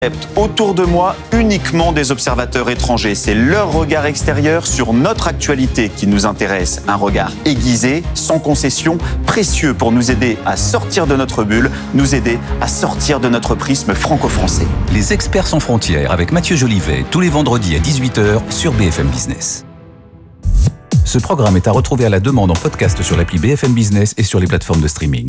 Autour de moi, uniquement des observateurs étrangers. C'est leur regard extérieur sur notre actualité qui nous intéresse. Un regard aiguisé, sans concession, précieux pour nous aider à sortir de notre bulle, nous aider à sortir de notre prisme franco-français. Les experts sans frontières avec Mathieu Jolivet, tous les vendredis à 18h sur BFM Business. Ce programme est à retrouver à la demande en podcast sur l'appli BFM Business et sur les plateformes de streaming.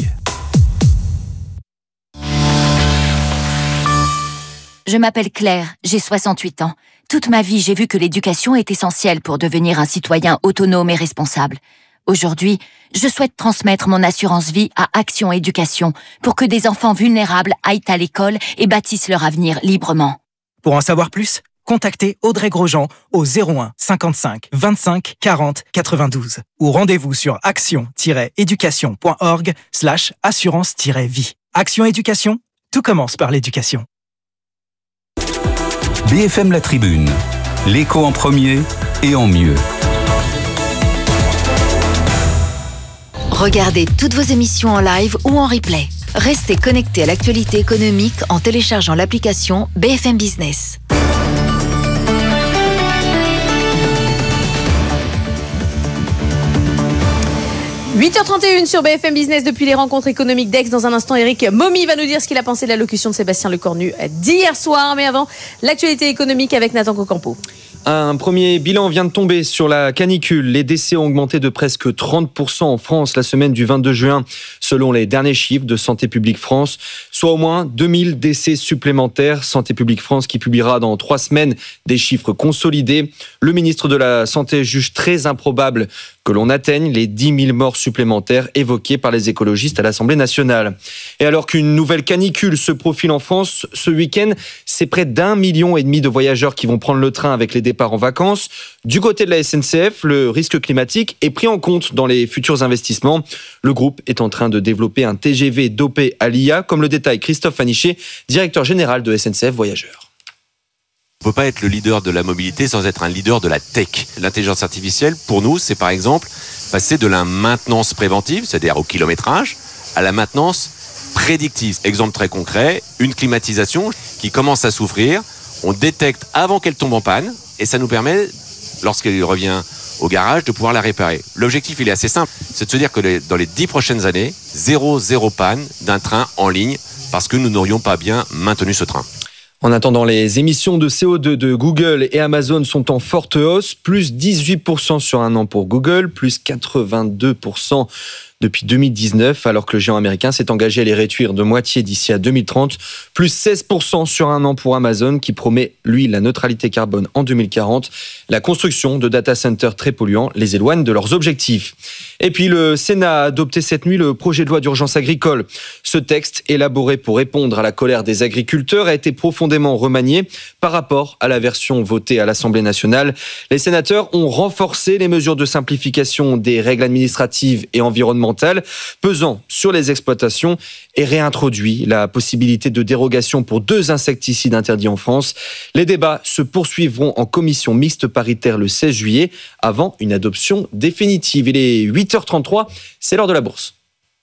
Je m'appelle Claire, j'ai 68 ans. Toute ma vie, j'ai vu que l'éducation est essentielle pour devenir un citoyen autonome et responsable. Aujourd'hui, je souhaite transmettre mon assurance vie à Action Éducation pour que des enfants vulnérables aillent à l'école et bâtissent leur avenir librement. Pour en savoir plus, contactez Audrey Grosjean au 01 55 25 40 92 ou rendez-vous sur action-éducation.org/assurance-vie. Action Éducation, tout commence par l'éducation. BFM La Tribune, l'écho en premier et en mieux. Regardez toutes vos émissions en live ou en replay. Restez connectés à l'actualité économique en téléchargeant l'application BFM Business. « 8h31 sur BFM Business depuis les rencontres économiques d'Aix. Dans un instant, Eric Momy va nous dire ce qu'il a pensé de l'allocution de Sébastien Lecornu d'hier soir. Mais avant, l'actualité économique avec Nathan Cocampo. Un premier bilan vient de tomber sur la canicule. Les décès ont augmenté de presque 30% en France la semaine du 22 juin, selon les derniers chiffres de Santé publique France, soit au moins 2000 décès supplémentaires. Santé publique France qui publiera dans 3 semaines des chiffres consolidés. Le ministre de la Santé juge très improbable que l'on atteigne les 10 000 morts supplémentaires évoqués par les écologistes à l'Assemblée nationale. Et alors qu'une nouvelle canicule se profile en France, ce week-end, c'est près d'1,5 million de voyageurs qui vont prendre le train avec les départs en vacances. Du côté de la SNCF, le risque climatique est pris en compte dans les futurs investissements. Le groupe est en train de développer un TGV dopé à l'IA, comme le détaille Christophe Aniché, directeur général de SNCF Voyageurs. On ne peut pas être le leader de la mobilité sans être un leader de la tech. L'intelligence artificielle, pour nous, c'est par exemple passer de la maintenance préventive, c'est-à-dire au kilométrage, à la maintenance prédictive. Exemple très concret, une climatisation qui commence à souffrir, on détecte avant qu'elle tombe en panne et ça nous permet, lorsqu'elle revient au garage, de pouvoir la réparer. L'objectif, il est assez simple, c'est de se dire que dans les 10 prochaines années, zéro panne d'un train en ligne parce que nous n'aurions pas bien maintenu ce train. En attendant, les émissions de CO2 de Google et Amazon sont en forte hausse, plus 18% sur un an pour Google, plus 82% depuis 2019, alors que le géant américain s'est engagé à les réduire de moitié d'ici à 2030, plus 16% sur un an pour Amazon, qui promet, lui, la neutralité carbone en 2040. La construction de data centers très polluants les éloigne de leurs objectifs. Et puis, le Sénat a adopté cette nuit le projet de loi d'urgence agricole. Ce texte, élaboré pour répondre à la colère des agriculteurs, a été profondément remanié par rapport à la version votée à l'Assemblée nationale. Les sénateurs ont renforcé les mesures de simplification des règles administratives et environnementales pesant sur les exploitations et réintroduit la possibilité de dérogation pour 2 insecticides interdits en France. Les débats se poursuivront en commission mixte paritaire le 16 juillet avant une adoption définitive. Il est 8h33, c'est l'heure de la bourse.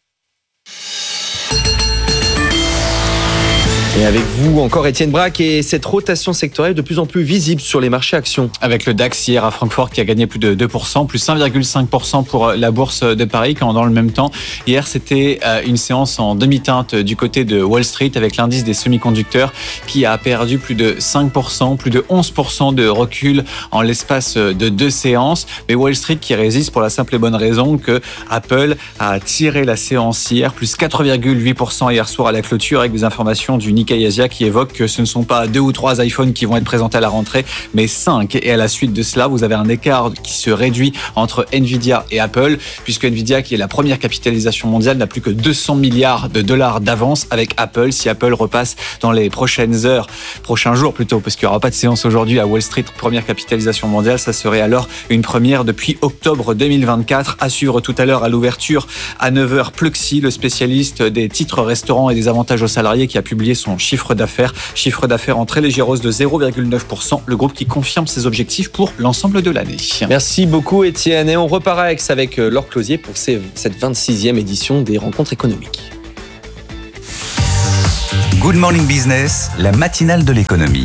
Et avec vous encore Étienne Braque et cette rotation sectorielle de plus en plus visible sur les marchés actions. Avec le DAX hier à Francfort qui a gagné plus de 2%, plus 1,5% pour la bourse de Paris, quand dans le même temps, hier c'était une séance en demi-teinte du côté de Wall Street avec l'indice des semi-conducteurs qui a perdu plus de 5%, plus de 11% de recul en l'espace de 2 séances. Mais Wall Street qui résiste pour la simple et bonne raison que Apple a tiré la séance hier, plus 4,8% hier soir à la clôture avec des informations du Nikkei Asia qui évoque que ce ne sont pas 2 ou 3 iPhones qui vont être présentés à la rentrée, mais 5. Et à la suite de cela, vous avez un écart qui se réduit entre Nvidia et Apple, puisque Nvidia, qui est la première capitalisation mondiale, n'a plus que 200 milliards de dollars d'avance avec Apple. Si Apple repasse dans les prochains jours plutôt, parce qu'il n'y aura pas de séance aujourd'hui à Wall Street, première capitalisation mondiale, ça serait alors une première depuis octobre 2024. À suivre tout à l'heure à l'ouverture à 9h, Pluxee, le spécialiste des titres restaurants et des avantages aux salariés, qui a publié son chiffre d'affaires en très légère hausse de 0,9%. Le groupe qui confirme ses objectifs pour l'ensemble de l'année. Merci beaucoup Étienne. Et on repart avec Laure Closier pour cette 26e édition des rencontres économiques. Good Morning Business, la matinale de l'économie.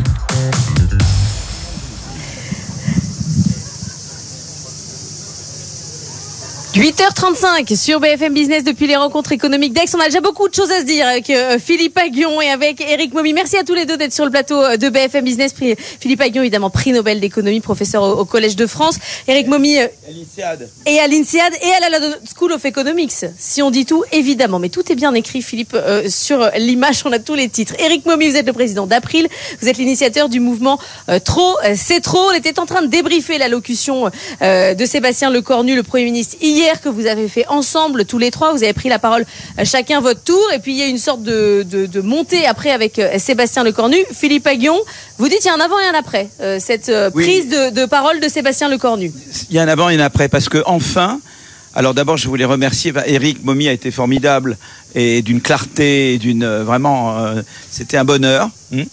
– 8h35 sur BFM Business depuis les rencontres économiques d'Aix. On a déjà beaucoup de choses à se dire avec Philippe Aghion et avec Éric Momy. Merci à tous les deux d'être sur le plateau de BFM Business. Philippe Aghion, évidemment, prix Nobel d'économie, professeur au Collège de France. Éric Momy et à l'INSEAD et à la London School of Economics. Si on dit tout, évidemment. Mais tout est bien écrit, Philippe, sur l'image. On a tous les titres. Éric Momy, vous êtes le président d'April. Vous êtes l'initiateur du mouvement Trop, c'est trop. On était en train de débriefer l'allocution de Sébastien Lecornu, le Premier ministre, hier, que vous avez fait ensemble tous les trois. Vous avez pris la parole chacun votre tour et puis il y a une sorte de montée après avec Sébastien Lecornu. Philippe Aghion, vous dites il y a un avant et un après cette prise de parole de Sébastien Lecornu. Il y a un avant et un après parce que enfin, alors d'abord je voulais remercier Éric Momy, a été formidable et d'une clarté, c'était un bonheur.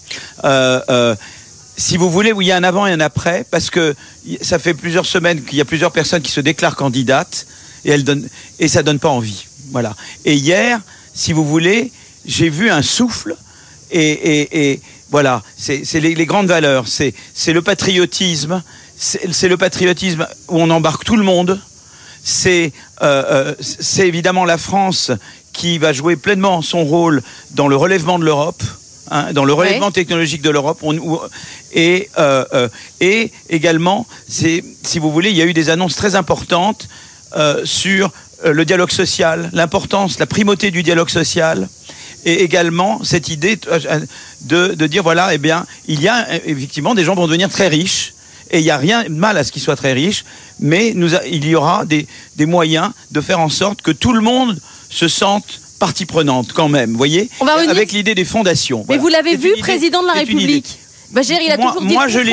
Si vous voulez, oui, il y a un avant et un après parce que ça fait plusieurs semaines qu'il y a plusieurs personnes qui se déclarent candidates et ça donne pas envie. Voilà. Et hier, si vous voulez, j'ai vu un souffle et voilà, c'est les grandes valeurs, c'est le patriotisme, c'est le patriotisme où on embarque tout le monde. C'est évidemment la France qui va jouer pleinement son rôle dans le relèvement de l'Europe. Dans le relèvement technologique de l'Europe, et également, si vous voulez, il y a eu des annonces très importantes sur le dialogue social, l'importance, la primauté du dialogue social, et également cette idée de dire voilà, eh bien, il y a effectivement des gens vont devenir très riches, et il n'y a rien de mal à ce qu'ils soient très riches, mais il y aura des moyens de faire en sorte que tout le monde se sente partie prenante quand même, vous voyez, avec l'idée des fondations. Mais voilà. vous l'avez vu, président de la République. Il a toujours dit le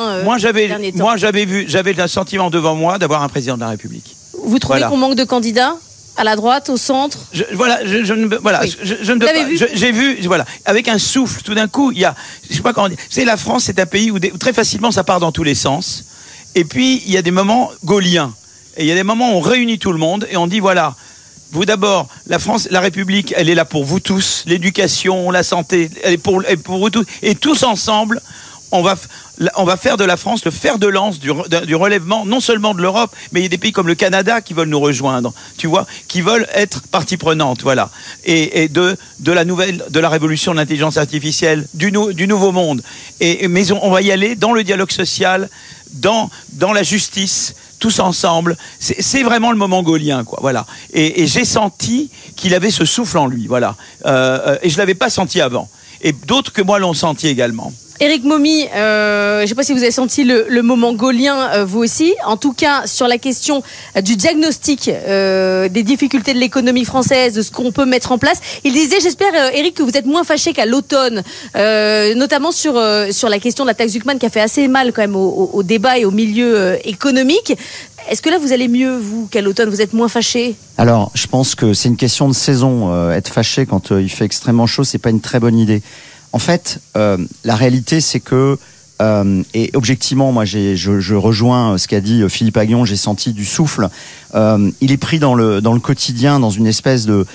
contraire. J'avais le sentiment devant moi d'avoir un président de la République. Vous trouvez qu'on manque de candidats à la droite, au centre? Je ne peux pas. J'ai vu, voilà, avec un souffle, tout d'un coup, il y a, je sais pas comment dire. Vous savez, la France, c'est un pays où très facilement ça part dans tous les sens. Et puis il y a des moments gaulliens. Et il y a des moments où on réunit tout le monde et on dit voilà. Vous d'abord, la France, la République, elle est là pour vous tous. L'éducation, la santé, elle est pour vous tous. Et tous ensemble, on va faire de la France le fer de lance du relèvement, non seulement de l'Europe, mais il y a des pays comme le Canada qui veulent nous rejoindre, tu vois, qui veulent être partie prenante, voilà. Et de la révolution de l'intelligence artificielle, du nouveau monde. Mais on va y aller dans le dialogue social, dans la justice, tous ensemble. C'est vraiment le moment gaulien, quoi. Voilà. Et j'ai senti qu'il avait ce souffle en lui, voilà. Et je l'avais pas senti avant. Et d'autres que moi l'ont senti également. Éric Momy, je ne sais pas si vous avez senti le moment gaulien, vous aussi. En tout cas, sur la question du diagnostic des difficultés de l'économie française, de ce qu'on peut mettre en place. Il disait, j'espère, Éric, que vous êtes moins fâché qu'à l'automne, notamment sur la question de la taxe Zuckman qui a fait assez mal quand même au débat et au milieu économique. Est-ce que là, vous allez mieux, vous, qu'à l'automne? Vous êtes moins fâché? Alors, je pense que c'est une question de saison. Être fâché quand il fait extrêmement chaud, c'est pas une très bonne idée. En fait, la réalité, c'est que et objectivement, moi, je rejoins ce qu'a dit Philippe Aghion. J'ai senti du souffle. Il est pris dans le quotidien, dans une espèce de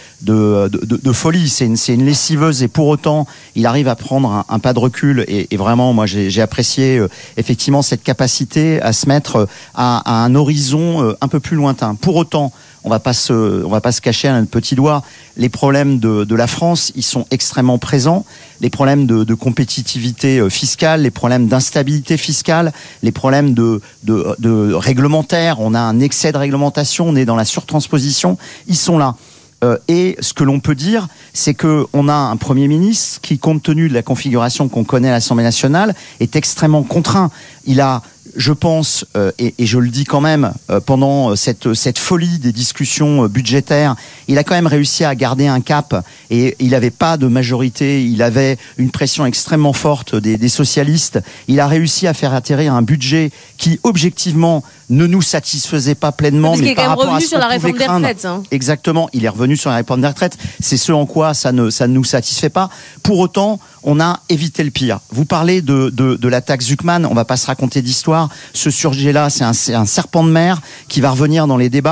folie. C'est une lessiveuse et pour autant, il arrive à prendre un pas de recul. Et vraiment, moi, j'ai apprécié effectivement cette capacité à se mettre à un horizon un peu plus lointain. Pour autant, on va pas se cacher à un petit doigt. Les problèmes de la France, ils sont extrêmement présents. Les problèmes de compétitivité fiscale, les problèmes d'instabilité fiscale, les problèmes de réglementaire. On a un excès de réglementation, on est dans la surtransposition. Ils sont là. Et ce que l'on peut dire, c'est que on a un Premier ministre qui, compte tenu de la configuration qu'on connaît à l'Assemblée nationale, est extrêmement contraint. Il a, je pense, et je le dis quand même, pendant cette folie des discussions budgétaires, il a quand même réussi à garder un cap et il n'avait pas de majorité, il avait une pression extrêmement forte des socialistes. Il a réussi à faire atterrir un budget qui, objectivement, ne nous satisfaisait pas pleinement. Parce mais par rapport à ce qu'on pouvait craindre. Exactement, il est revenu sur la réforme des retraites. C'est ce en quoi ça ne nous satisfait pas. Pour autant, on a évité le pire. Vous parlez de la taxe Zuckman, on va pas se raconter d'histoire. Ce sujet-là, c'est un serpent de mer qui va revenir dans les débats.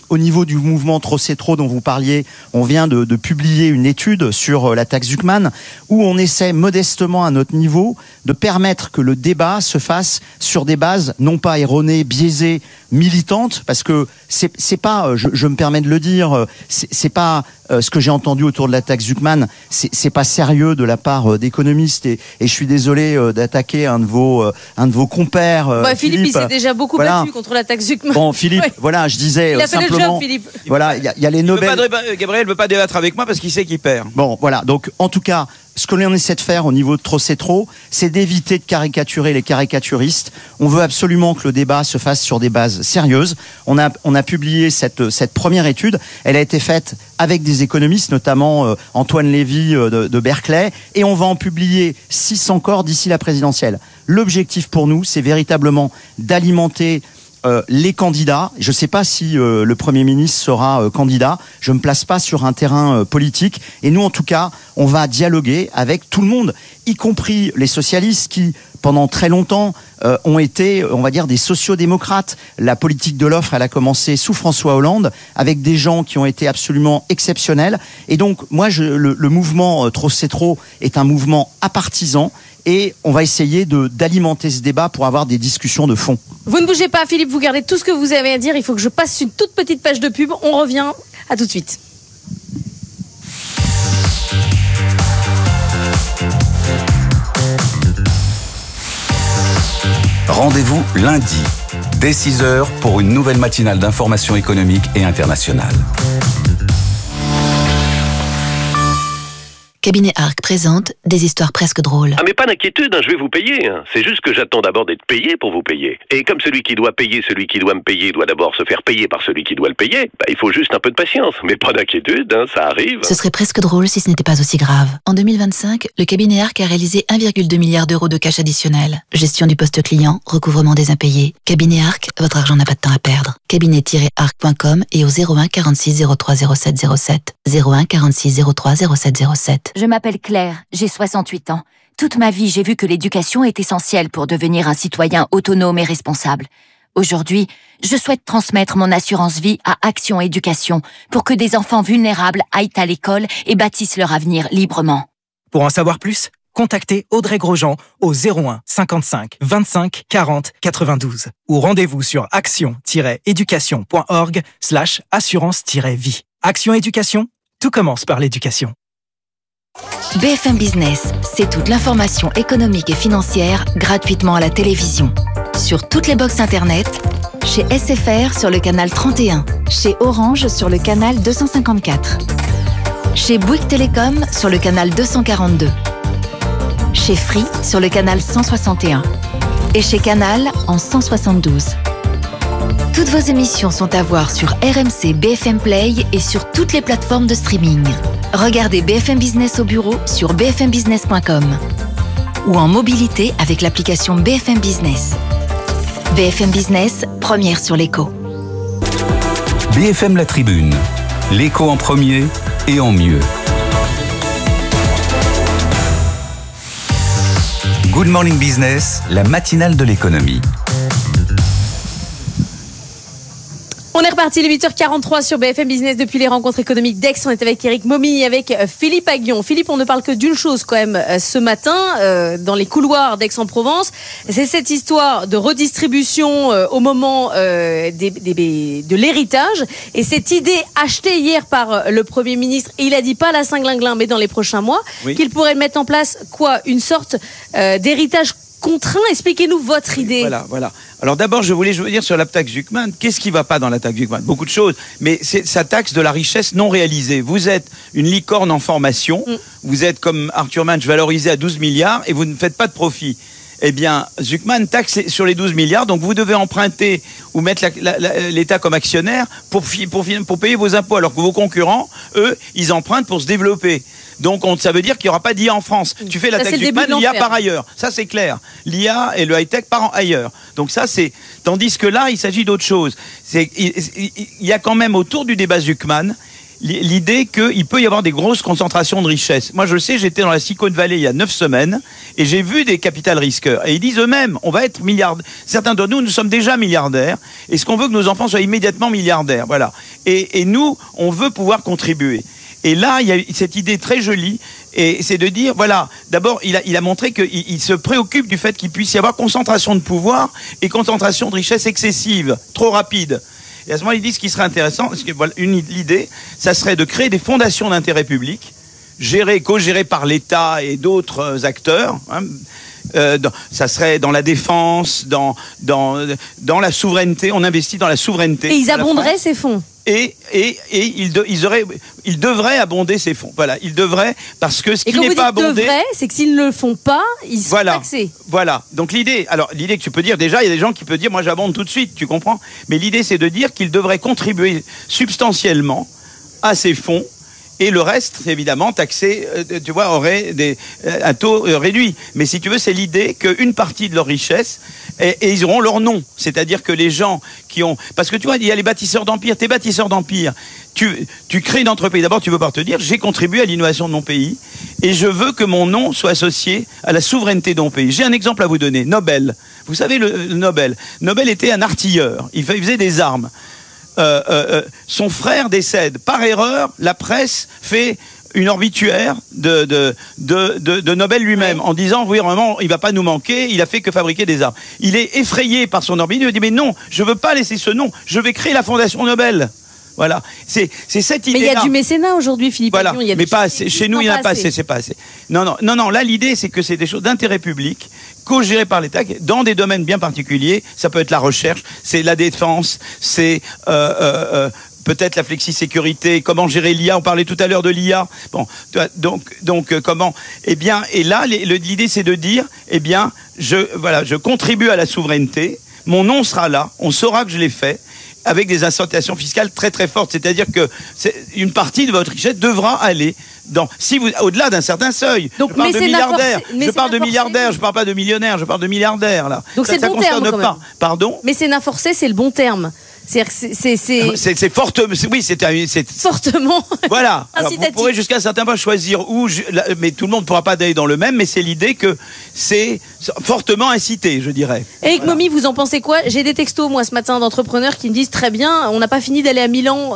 au niveau du mouvement Trop c'est trop dont vous parliez, on vient de publier une étude sur la taxe Zuckman où on essaie modestement à notre niveau de permettre que le débat se fasse sur des bases non pas erronées, biaisées, militantes, parce que c'est pas, je me permets de le dire, c'est pas ce que j'ai entendu autour de la taxe Zuckman, c'est pas sérieux de la part d'économistes et je suis désolé d'attaquer un de vos compères. Philippe, il s'est déjà beaucoup battu contre la taxe Zuckman. Bon, Philippe, voilà, je disais simplement. Le job, Philippe. Voilà, il y a les Nobel. Gabriel veut pas débattre avec moi parce qu'il sait qu'il perd. Bon, voilà. Donc, en tout cas, ce que l'on essaie de faire au niveau de Trop c'est trop, c'est d'éviter de caricaturer les caricaturistes. On veut absolument que le débat se fasse sur des bases sérieuses. On a publié cette première étude. Elle a été faite avec des économistes, notamment Antoine Lévy de Berkeley, et on va en publier 6 encore d'ici la présidentielle. L'objectif pour nous, c'est véritablement d'alimenter les candidats. Je ne sais pas si le Premier ministre sera candidat. Je ne me place pas sur un terrain politique. Et nous, en tout cas, on va dialoguer avec tout le monde, y compris les socialistes qui, pendant très longtemps, ont été, on va dire, des sociodémocrates. La politique de l'offre, elle a commencé sous François Hollande, avec des gens qui ont été absolument exceptionnels. Et donc, moi, le mouvement Trop c'est trop est un mouvement apartisan. Et on va essayer d'alimenter ce débat pour avoir des discussions de fond. Vous ne bougez pas, Philippe, vous gardez tout ce que vous avez à dire. Il faut que je passe une toute petite page de pub. On revient. À tout de suite. Rendez-vous lundi, dès 6h, pour une nouvelle matinale d'information économique et internationale. Cabinet Arc présente des histoires presque drôles. Ah mais pas d'inquiétude, je vais vous payer. C'est juste que j'attends d'abord d'être payé pour vous payer. Et comme celui qui doit payer celui qui doit me payer doit d'abord se faire payer par celui qui doit le payer, il faut juste un peu de patience. Mais pas d'inquiétude, ça arrive. Ce serait presque drôle si ce n'était pas aussi grave. En 2025, le cabinet Arc a réalisé 1,2 milliard d'euros de cash additionnel. Gestion du poste client, recouvrement des impayés. Cabinet Arc, votre argent n'a pas de temps à perdre. Cabinet-arc.com et au 01 46 03 07 07. 01 46 03 07 07. Je m'appelle Claire, j'ai 68 ans. Toute ma vie, j'ai vu que l'éducation est essentielle pour devenir un citoyen autonome et responsable. Aujourd'hui, je souhaite transmettre mon assurance vie à Action Éducation pour que des enfants vulnérables aillent à l'école et bâtissent leur avenir librement. Pour en savoir plus, contactez Audrey Grosjean au 01 55 25 40 92 ou rendez-vous sur action-éducation.org/assurance-vie. Action Éducation, tout commence par l'éducation. BFM Business, c'est toute l'information économique et financière gratuitement à la télévision. Sur toutes les box internet, chez SFR sur le canal 31, chez Orange sur le canal 254, chez Bouygues Télécom sur le canal 242, chez Free sur le canal 161 et chez Canal en 172. Toutes vos émissions sont à voir sur RMC BFM Play et sur toutes les plateformes de streaming. Regardez BFM Business au bureau sur bfmbusiness.com ou en mobilité avec l'application BFM Business. BFM Business, première sur l'écho. BFM La Tribune, l'écho en premier et en mieux. Good Morning Business, la matinale de l'économie. On est reparti, le 8h43 sur BFM Business depuis les rencontres économiques d'Aix. On est avec Éric Mommy et avec Philippe Aghion. Philippe, on ne parle que d'une chose quand même ce matin dans les couloirs d'Aix-en-Provence. C'est cette histoire de redistribution au moment de l'héritage. Et cette idée achetée hier par le Premier ministre, et il a dit pas la Saint-Glinglin, mais dans les prochains mois, oui, qu'il pourrait mettre en place une sorte d'héritage contraint. Expliquez-nous votre idée. Voilà. Alors d'abord, je voulais dire sur la taxe Zuckman, qu'est-ce qui ne va pas dans la taxe Zuckman? Beaucoup de choses, mais c'est sa taxe de la richesse non réalisée. Vous êtes une licorne en formation, vous êtes comme Arthur Manch valorisé à 12 milliards et vous ne faites pas de profit. Eh bien, Zuckman taxe sur les 12 milliards, donc vous devez emprunter ou mettre l'État comme actionnaire pour payer vos impôts, alors que vos concurrents, eux, ils empruntent pour se développer. Donc ça veut dire qu'il n'y aura pas d'IA en France. Tu fais la taxe Zuckman, l'IA part ailleurs. Ça c'est clair. L'IA et le high-tech partent ailleurs. Donc ça c'est... Tandis que là, il s'agit d'autre chose. Il y a quand même autour du débat Zuckman, l'idée qu'il peut y avoir des grosses concentrations de richesses. Moi, je le sais, j'étais dans la Silicon Valley il y a 9 semaines et j'ai vu des capital risqueurs. Et ils disent eux-mêmes, on va être milliardaires. Certains de nous sommes déjà milliardaires. Et ce qu'on veut que nos enfants soient immédiatement milliardaires. Voilà. Et nous, on veut pouvoir contribuer. Et là, il y a cette idée très jolie, et c'est de dire, voilà, d'abord, il a montré qu'il se préoccupe du fait qu'il puisse y avoir concentration de pouvoir et concentration de richesse excessive, trop rapide. Et à ce moment-là, il dit ce qui serait intéressant, parce que voilà, l'idée, ça serait de créer des fondations d'intérêt public, co-gérées par l'État et d'autres acteurs. Ça serait dans la défense, dans la souveraineté. On investit dans la souveraineté. Et ils abonderaient ces fonds. Et ils devraient abonder ces fonds. Voilà, ils devraient, parce que ce qui n'est pas abondé, c'est que s'ils ne le font pas, ils sont taxés. Voilà. Donc l'idée que tu peux dire, déjà, il y a des gens qui peuvent dire, moi j'abonde tout de suite, tu comprends ? Mais l'idée, c'est de dire qu'ils devraient contribuer substantiellement à ces fonds. Et le reste, évidemment, taxé, tu vois, aurait un taux réduit. Mais si tu veux, c'est l'idée qu'une partie de leur richesse, et ils auront leur nom. C'est-à-dire que les gens qui ont... Parce que tu vois, il y a les bâtisseurs d'empire. T'es bâtisseur d'empire. Tu crées une entreprise. D'abord, tu veux pas te dire, j'ai contribué à l'innovation de mon pays et je veux que mon nom soit associé à la souveraineté de mon pays. J'ai un exemple à vous donner. Nobel. Vous savez, le Nobel. Nobel était un artilleur. Il faisait des armes. Son frère décède. Par erreur, la presse fait une obituaire de Nobel lui-même, en disant, oui, vraiment, il va pas nous manquer, il a fait que fabriquer des armes. Il est effrayé par son obituaire, il dit, mais non, je veux pas laisser ce nom, je vais créer la Fondation Nobel. Voilà, c'est cette idée-là. Mais il y a du mécénat aujourd'hui, Philippe. Voilà, Agion, il y a mais pas assez. Chez nous, il n'y en a pas assez, c'est pas assez. Non, là, l'idée, c'est que c'est des choses d'intérêt public, co-gérées par l'État, dans des domaines bien particuliers. Ça peut être la recherche, c'est la défense, c'est peut-être la flexi-sécurité, comment gérer l'IA, on parlait tout à l'heure de l'IA. Bon, donc comment... Eh bien, et là, l'idée, c'est de dire, eh bien, je contribue à la souveraineté, mon nom sera là, on saura que je l'ai fait, avec des incitations fiscales très très fortes. C'est-à-dire que une partie de votre richesse devra aller au-delà d'un certain seuil. Donc, je parle de milliardaires. Je parle de milliardaires, je parle pas de millionnaires, je parle de milliardaires, là. Donc c'est le bon terme, quand même. Pardon ? Mécénat forcé, c'est le bon terme. C'est fortement. Oui, c'est fortement. Voilà. Alors, vous pourrez jusqu'à un certain point choisir où, mais tout le monde ne pourra pas aller dans le même. Mais c'est l'idée que c'est fortement incité, je dirais. Éric Momy, vous en pensez quoi ? J'ai des textos moi ce matin d'entrepreneurs qui me disent très bien, on n'a pas fini d'aller à Milan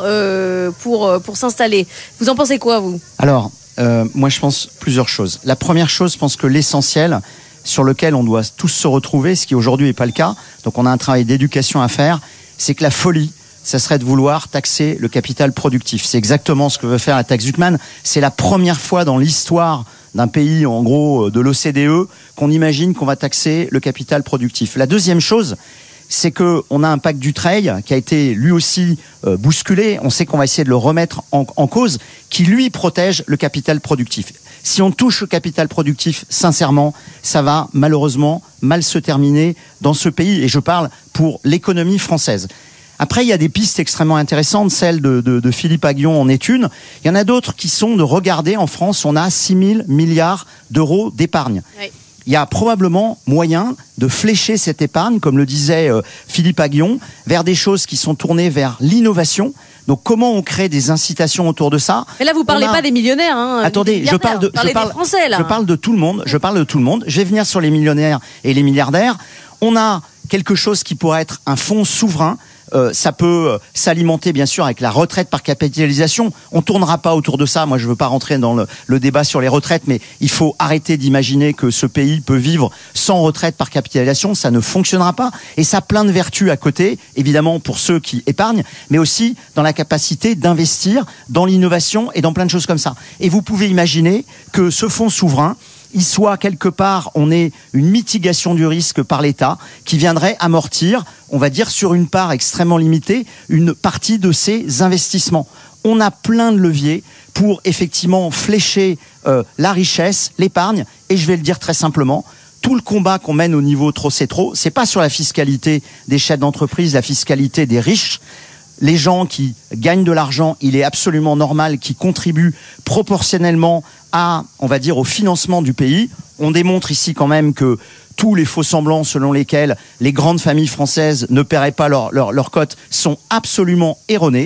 pour s'installer. Vous en pensez quoi, vous ? Alors, moi je pense plusieurs choses. La première chose, je pense que l'essentiel sur lequel on doit tous se retrouver, ce qui aujourd'hui n'est pas le cas, donc on a un travail d'éducation à faire, c'est que la folie, ça serait de vouloir taxer le capital productif. C'est exactement ce que veut faire la taxe Zuckman. C'est la première fois dans l'histoire d'un pays, en gros, de l'OCDE, qu'on imagine qu'on va taxer le capital productif. La deuxième chose, c'est qu'on a un pacte Dutreil qui a été lui aussi bousculé. On sait qu'on va essayer de le remettre en cause, qui lui protège le capital productif. Si on touche le capital productif, sincèrement, ça va malheureusement mal se terminer dans ce pays. Et je parle pour l'économie française. Après, il y a des pistes extrêmement intéressantes. Celle de Philippe Agion en est une. Il y en a d'autres qui sont de regarder en France, on a 6 000 milliards d'euros d'épargne. Oui. Il y a probablement moyen de flécher cette épargne, comme le disait Philippe Agion, vers des choses qui sont tournées vers l'innovation. Donc comment on crée des incitations autour de ça ? Mais là, vous parlez pas des millionnaires. Hein, attendez, je parle des Français, là. Je parle de tout le monde. Je parle de tout le monde. Je vais venir sur les millionnaires et les milliardaires. On a quelque chose qui pourrait être un fonds souverain. Ça peut s'alimenter bien sûr avec la retraite par capitalisation. On tournera pas autour de ça. Moi, je veux pas rentrer dans le débat sur les retraites, mais il faut arrêter d'imaginer que ce pays peut vivre sans retraite par capitalisation. Ça ne fonctionnera pas. Et ça a plein de vertus à côté, évidemment pour ceux qui épargnent, mais aussi dans la capacité d'investir dans l'innovation et dans plein de choses comme ça. Et vous pouvez imaginer que ce fonds souverain, il soit quelque part, on ait une mitigation du risque par l'État qui viendrait amortir, on va dire sur une part extrêmement limitée, une partie de ces investissements. On a plein de leviers pour effectivement flécher la richesse, l'épargne, et je vais le dire très simplement, tout le combat qu'on mène au niveau trop c'est trop, c'est pas sur la fiscalité des chefs d'entreprise, la fiscalité des riches. Les gens qui gagnent de l'argent, il est absolument normal qu'ils contribuent proportionnellement à, on va dire, au financement du pays. On démontre ici quand même que tous les faux-semblants selon lesquels les grandes familles françaises ne paieraient pas leur cote sont absolument erronés.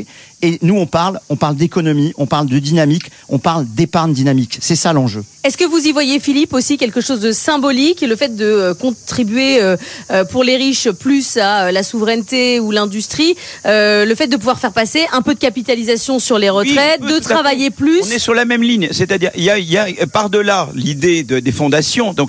Et nous, on parle d'économie, on parle de dynamique, on parle d'épargne dynamique. C'est ça l'enjeu. Est-ce que vous y voyez, Philippe, aussi quelque chose de symbolique, le fait de contribuer pour les riches plus à la souveraineté ou l'industrie, le fait de pouvoir faire passer un peu de capitalisation sur les retraites, de travailler plus? On est sur la même ligne, c'est-à-dire il y a par-delà l'idée des fondations, donc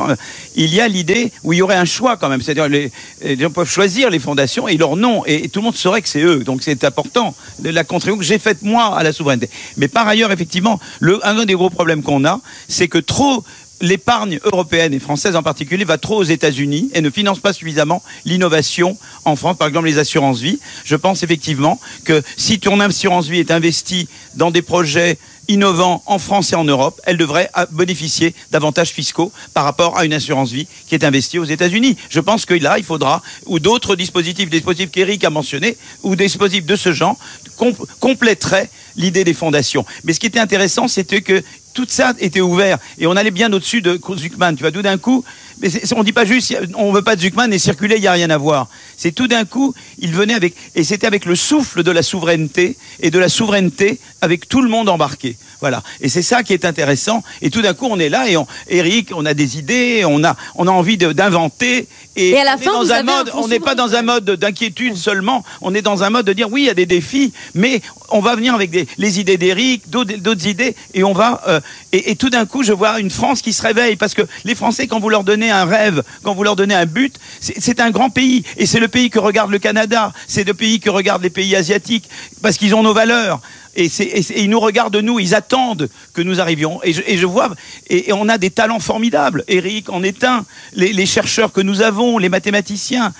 il y a l'idée où il y aurait un choix quand même, c'est-à-dire les gens peuvent choisir les fondations et leur nom, et tout le monde saurait que c'est eux, donc c'est important, la contribution que j'ai faite moi à la souveraineté. Mais par ailleurs, effectivement, un des gros problèmes qu'on a, c'est que l'épargne européenne et française en particulier va trop aux États-Unis et ne finance pas suffisamment l'innovation en France, par exemple les assurances vie. Je pense effectivement que si ton assurance vie est investie dans des projets innovants en France et en Europe, elle devrait bénéficier d'avantages fiscaux par rapport à une assurance vie qui est investie aux États-Unis. Je pense que là, il faudra, ou d'autres dispositifs qu'Éric a mentionnés, ou des dispositifs de ce genre, compléteraient l'idée des fondations. Mais ce qui était intéressant, c'était que tout ça était ouvert et on allait bien au-dessus de Zuckman. Tu vois, tout d'un coup, mais on dit pas juste, on veut pas de Zuckman et circuler, il y a rien à voir. C'est tout d'un coup, il venait et c'était avec le souffle de la souveraineté et de la souveraineté avec tout le monde embarqué. Voilà. Et c'est ça qui est intéressant. Et tout d'un coup, on est là et Éric, on a des idées, on a envie d'inventer. Et à la fin, on n'est pas dans un mode d'inquiétude seulement. On est dans un mode de dire oui, il y a des défis, mais on va venir avec les idées d'Éric, d'autres idées, et on va. Et tout d'un coup, je vois une France qui se réveille parce que les Français, quand vous leur donnez un rêve, quand vous leur donnez un but, c'est un grand pays et c'est le pays que regarde le Canada, c'est le pays que regardent les pays asiatiques parce qu'ils ont nos valeurs. Et ils nous regardent, nous, ils attendent que nous arrivions. Et je vois, et on a des talents formidables. Éric en est un. Les chercheurs que nous avons, les mathématiciens,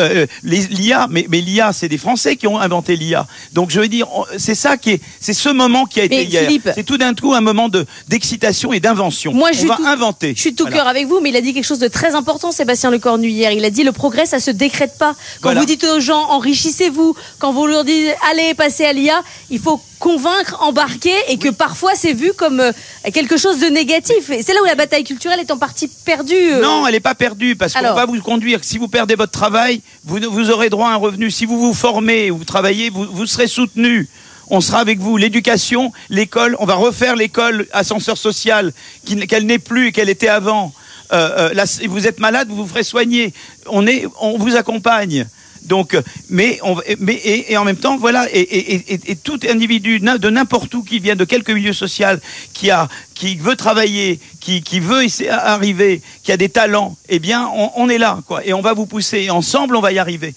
l'IA, mais l'IA, c'est des Français qui ont inventé l'IA. Donc je veux dire, c'est ce moment qui a été hier. Philippe, c'est tout d'un coup un moment d'excitation et d'invention. On va inventer. Je suis de tout cœur avec vous, mais il a dit quelque chose de très important, Sébastien Lecornu, hier. Il a dit le progrès, ça se décrète pas. Quand vous dites aux gens, enrichissez-vous, quand vous leur dites, allez, passez à l'IA, il faut convaincre, embarquer, et que parfois c'est vu comme quelque chose de négatif. Et c'est là où la bataille culturelle est en partie perdue. Non, elle n'est pas perdue, parce qu'on va vous conduire. Si vous perdez votre travail, vous aurez droit à un revenu. Si vous vous formez ou vous travaillez, vous serez soutenu. On sera avec vous. L'éducation, l'école, on va refaire l'école ascenseur social, qu'elle n'est plus et qu'elle était avant. Là, si vous êtes malade, vous vous ferez soigner. On vous accompagne. Donc, mais en même temps, voilà, et tout individu de n'importe où qui vient de quelque milieu social, qui veut travailler, qui veut arriver, qui a des talents, eh bien, on est là, quoi, et on va vous pousser, et ensemble, on va y arriver.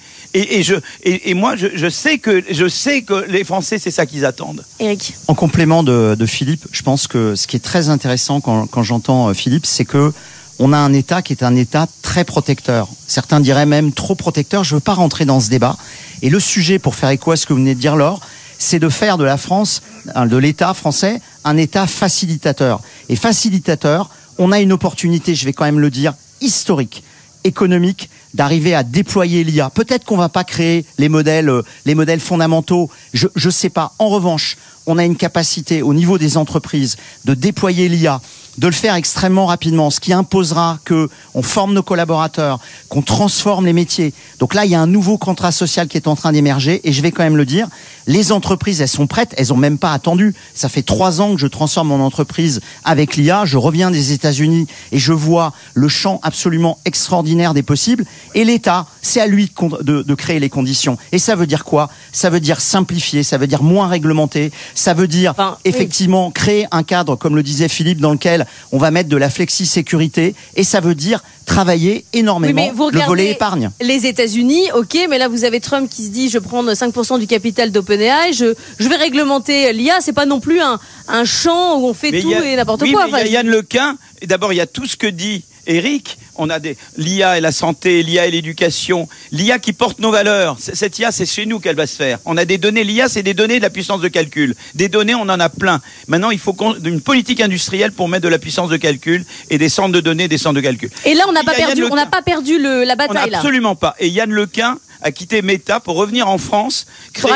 Et moi, je sais que les Français, c'est ça qu'ils attendent. Éric. En complément de Philippe, je pense que ce qui est très intéressant quand j'entends Philippe, c'est que on a un État qui est un État très protecteur. Certains diraient même trop protecteur. Je ne veux pas rentrer dans ce débat. Et le sujet, pour faire écho à ce que vous venez de dire, Laure, c'est de faire de la France, de l'État français, un État facilitateur. Et facilitateur, on a une opportunité, je vais quand même le dire, historique, économique, d'arriver à déployer l'IA. Peut-être qu'on ne va pas créer les modèles fondamentaux. Je ne sais pas. En revanche, on a une capacité au niveau des entreprises de déployer l'IA, de le faire extrêmement rapidement, ce qui imposera que on forme nos collaborateurs, qu'on transforme les métiers. Donc là, il y a un nouveau contrat social qui est en train d'émerger, et je vais quand même le dire, les entreprises, elles sont prêtes, elles ont même pas attendu. Ça fait 3 ans que je transforme mon entreprise avec l'IA, je reviens des États-Unis et je vois le champ absolument extraordinaire des possibles, et l'État, c'est à lui de créer les conditions. Et ça veut dire quoi? Ça veut dire simplifier, ça veut dire moins réglementer, ça veut dire effectivement créer un cadre, comme le disait Philippe, dans lequel on va mettre de la flexi-sécurité, et ça veut dire travailler énormément le volet épargne. Les États-Unis, ok, mais là vous avez Trump qui se dit je prends 5% du capital d'OpenAI, je vais réglementer l'IA. C'est pas non plus un champ où on fait tout et n'importe quoi. Il y a Yann Lequin, et d'abord il y a tout ce que dit Éric, on a l'IA et la santé, l'IA et l'éducation, l'IA qui porte nos valeurs. Cette IA, c'est chez nous qu'elle va se faire. On a des données, l'IA, c'est des données de la puissance de calcul. Des données, on en a plein. Maintenant, il faut une politique industrielle pour mettre de la puissance de calcul et des centres de données, des centres de calcul. Et là, on n'a pas perdu la bataille. Absolument pas. Et Yann Lequin a quitté Meta pour revenir en France,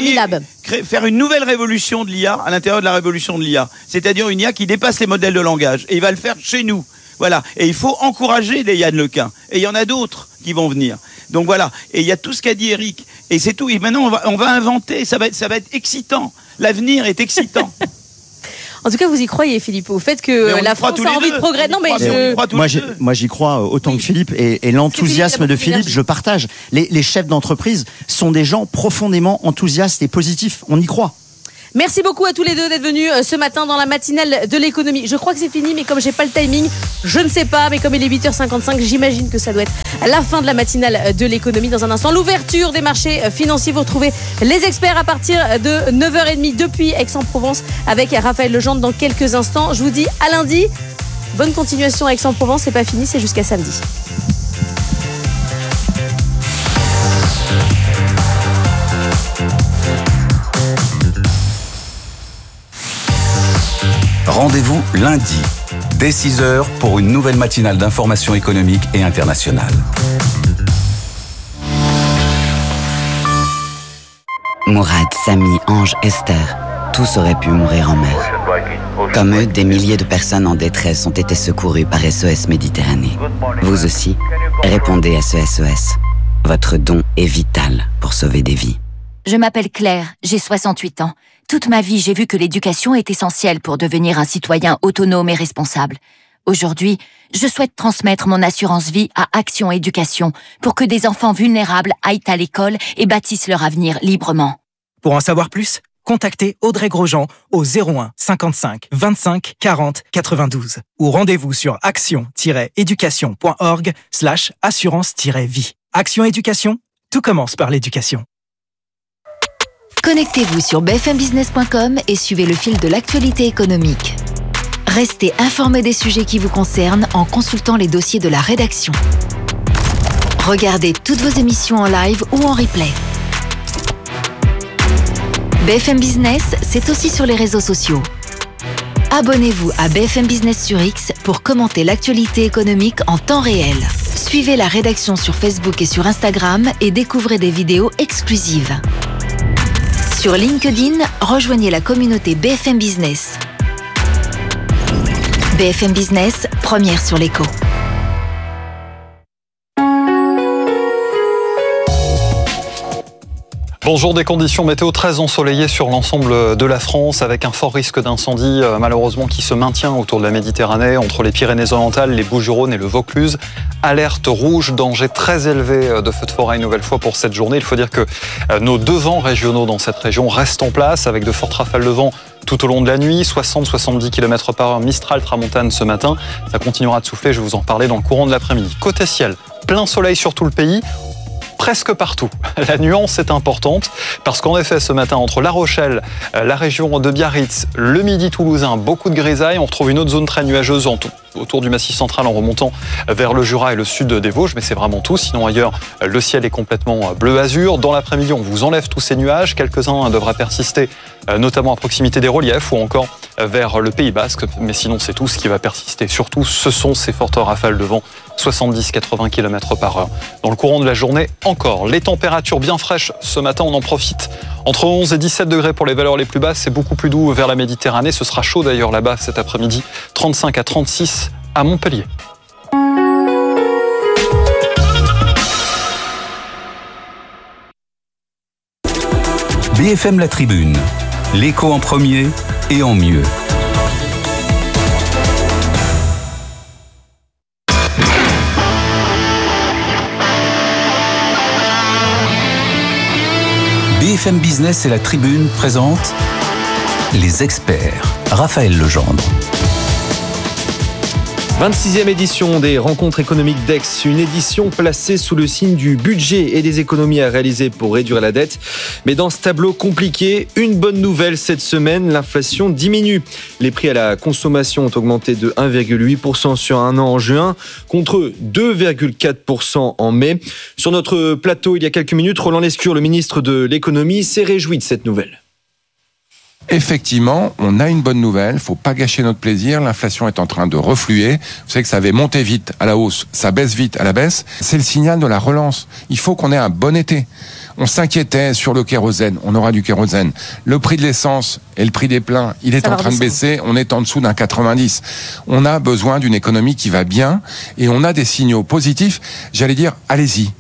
faire une nouvelle révolution de l'IA à l'intérieur de la révolution de l'IA. C'est-à-dire une IA qui dépasse les modèles de langage. Et il va le faire chez nous. Voilà. Et il faut encourager les Yann Lequin. Et il y en a d'autres qui vont venir. Donc voilà. Et il y a tout ce qu'a dit Eric. Et c'est tout. Et maintenant, on va inventer. Ça va être excitant. L'avenir est excitant. En tout cas, vous y croyez, Philippe, au fait que la France a envie de progrès. Non, mais moi, j'y crois autant que Philippe. Et l'enthousiasme de Philippe, je partage. Les chefs d'entreprise sont des gens profondément enthousiastes et positifs. On y croit. Merci beaucoup à tous les deux d'être venus ce matin dans la matinale de l'économie. Je crois que c'est fini, mais comme j'ai pas le timing, je ne sais pas. Mais comme il est 8h55, j'imagine que ça doit être la fin de la matinale de l'économie. Dans un instant, l'ouverture des marchés financiers. Vous retrouvez les experts à partir de 9h30 depuis Aix-en-Provence avec Raphaël Legendre dans quelques instants. Je vous dis à lundi. Bonne continuation à Aix-en-Provence. C'est pas fini, c'est jusqu'à samedi. Rendez-vous lundi, dès 6h, pour une nouvelle matinale d'information économique et internationale. Mourad, Samy, Ange, Esther, tous auraient pu mourir en mer. Comme eux, des milliers de personnes en détresse ont été secourues par SOS Méditerranée. Vous aussi, répondez à ce SOS. Votre don est vital pour sauver des vies. Je m'appelle Claire, j'ai 68 ans. Toute ma vie, j'ai vu que l'éducation est essentielle pour devenir un citoyen autonome et responsable. Aujourd'hui, je souhaite transmettre mon assurance vie à Action Éducation pour que des enfants vulnérables aillent à l'école et bâtissent leur avenir librement. Pour en savoir plus, contactez Audrey Grosjean au 01 55 25 40 92 ou rendez-vous sur action-éducation.org/assurance-vie. Action Éducation, tout commence par l'éducation. Connectez-vous sur bfmbusiness.com et suivez le fil de l'actualité économique. Restez informés des sujets qui vous concernent en consultant les dossiers de la rédaction. Regardez toutes vos émissions en live ou en replay. BFM Business, c'est aussi sur les réseaux sociaux. Abonnez-vous à BFM Business sur X pour commenter l'actualité économique en temps réel. Suivez la rédaction sur Facebook et sur Instagram et découvrez des vidéos exclusives. Sur LinkedIn, rejoignez la communauté BFM Business. BFM Business, première sur l'écho. Bonjour, des conditions météo très ensoleillées sur l'ensemble de la France avec un fort risque d'incendie malheureusement qui se maintient autour de la Méditerranée, entre les Pyrénées-Orientales, les Bouches-du-Rhône et le Vaucluse. Alerte rouge, danger très élevé de feux de forêt une nouvelle fois pour cette journée. Il faut dire que nos deux vents régionaux dans cette région restent en place avec de fortes rafales de vent tout au long de la nuit, 60-70 km/h, Mistral, Tramontane ce matin. Ça continuera de souffler, je vais vous en reparler dans le courant de l'après-midi. Côté ciel, plein soleil sur tout le pays. Presque partout. La nuance est importante parce qu'en effet, ce matin, entre La Rochelle, la région de Biarritz, le Midi toulousain, beaucoup de grisailles. On retrouve une autre zone très nuageuse autour du Massif central en remontant vers le Jura et le sud des Vosges, mais c'est vraiment tout. Sinon, ailleurs, le ciel est complètement bleu-azur. Dans l'après-midi, on vous enlève tous ces nuages. Quelques-uns devraient persister, notamment à proximité des reliefs ou encore vers le Pays Basque. Mais sinon, c'est tout. Ce qui va persister, surtout, ce sont ces fortes rafales de vent, 70-80 km/h. Dans le courant de la journée, encore. Les températures bien fraîches, ce matin, on en profite. Entre 11 et 17 degrés pour les valeurs les plus basses, c'est beaucoup plus doux vers la Méditerranée. Ce sera chaud d'ailleurs là-bas cet après-midi, 35 à 36 à Montpellier. BFM La Tribune, l'écho en premier et en mieux. BFM Business et La Tribune présentent les experts. Raphaël Legendre. 26e édition des rencontres économiques d'Aix, une édition placée sous le signe du budget et des économies à réaliser pour réduire la dette. Mais dans ce tableau compliqué, une bonne nouvelle cette semaine, l'inflation diminue. Les prix à la consommation ont augmenté de 1,8% sur un an en juin, contre 2,4% en mai. Sur notre plateau, il y a quelques minutes, Roland Lescure, le ministre de l'économie, s'est réjoui de cette nouvelle. Effectivement, on a une bonne nouvelle, il ne faut pas gâcher notre plaisir, l'inflation est en train de refluer, vous savez que ça avait monté vite à la hausse, ça baisse vite à la baisse, c'est le signal de la relance, il faut qu'on ait un bon été. On s'inquiétait sur le kérosène. On aura du kérosène. Le prix de l'essence et le prix des pleins, il est en train de baisser. On est en dessous d'un 90. On a besoin d'une économie qui va bien et on a des signaux positifs. J'allais dire, allez-y.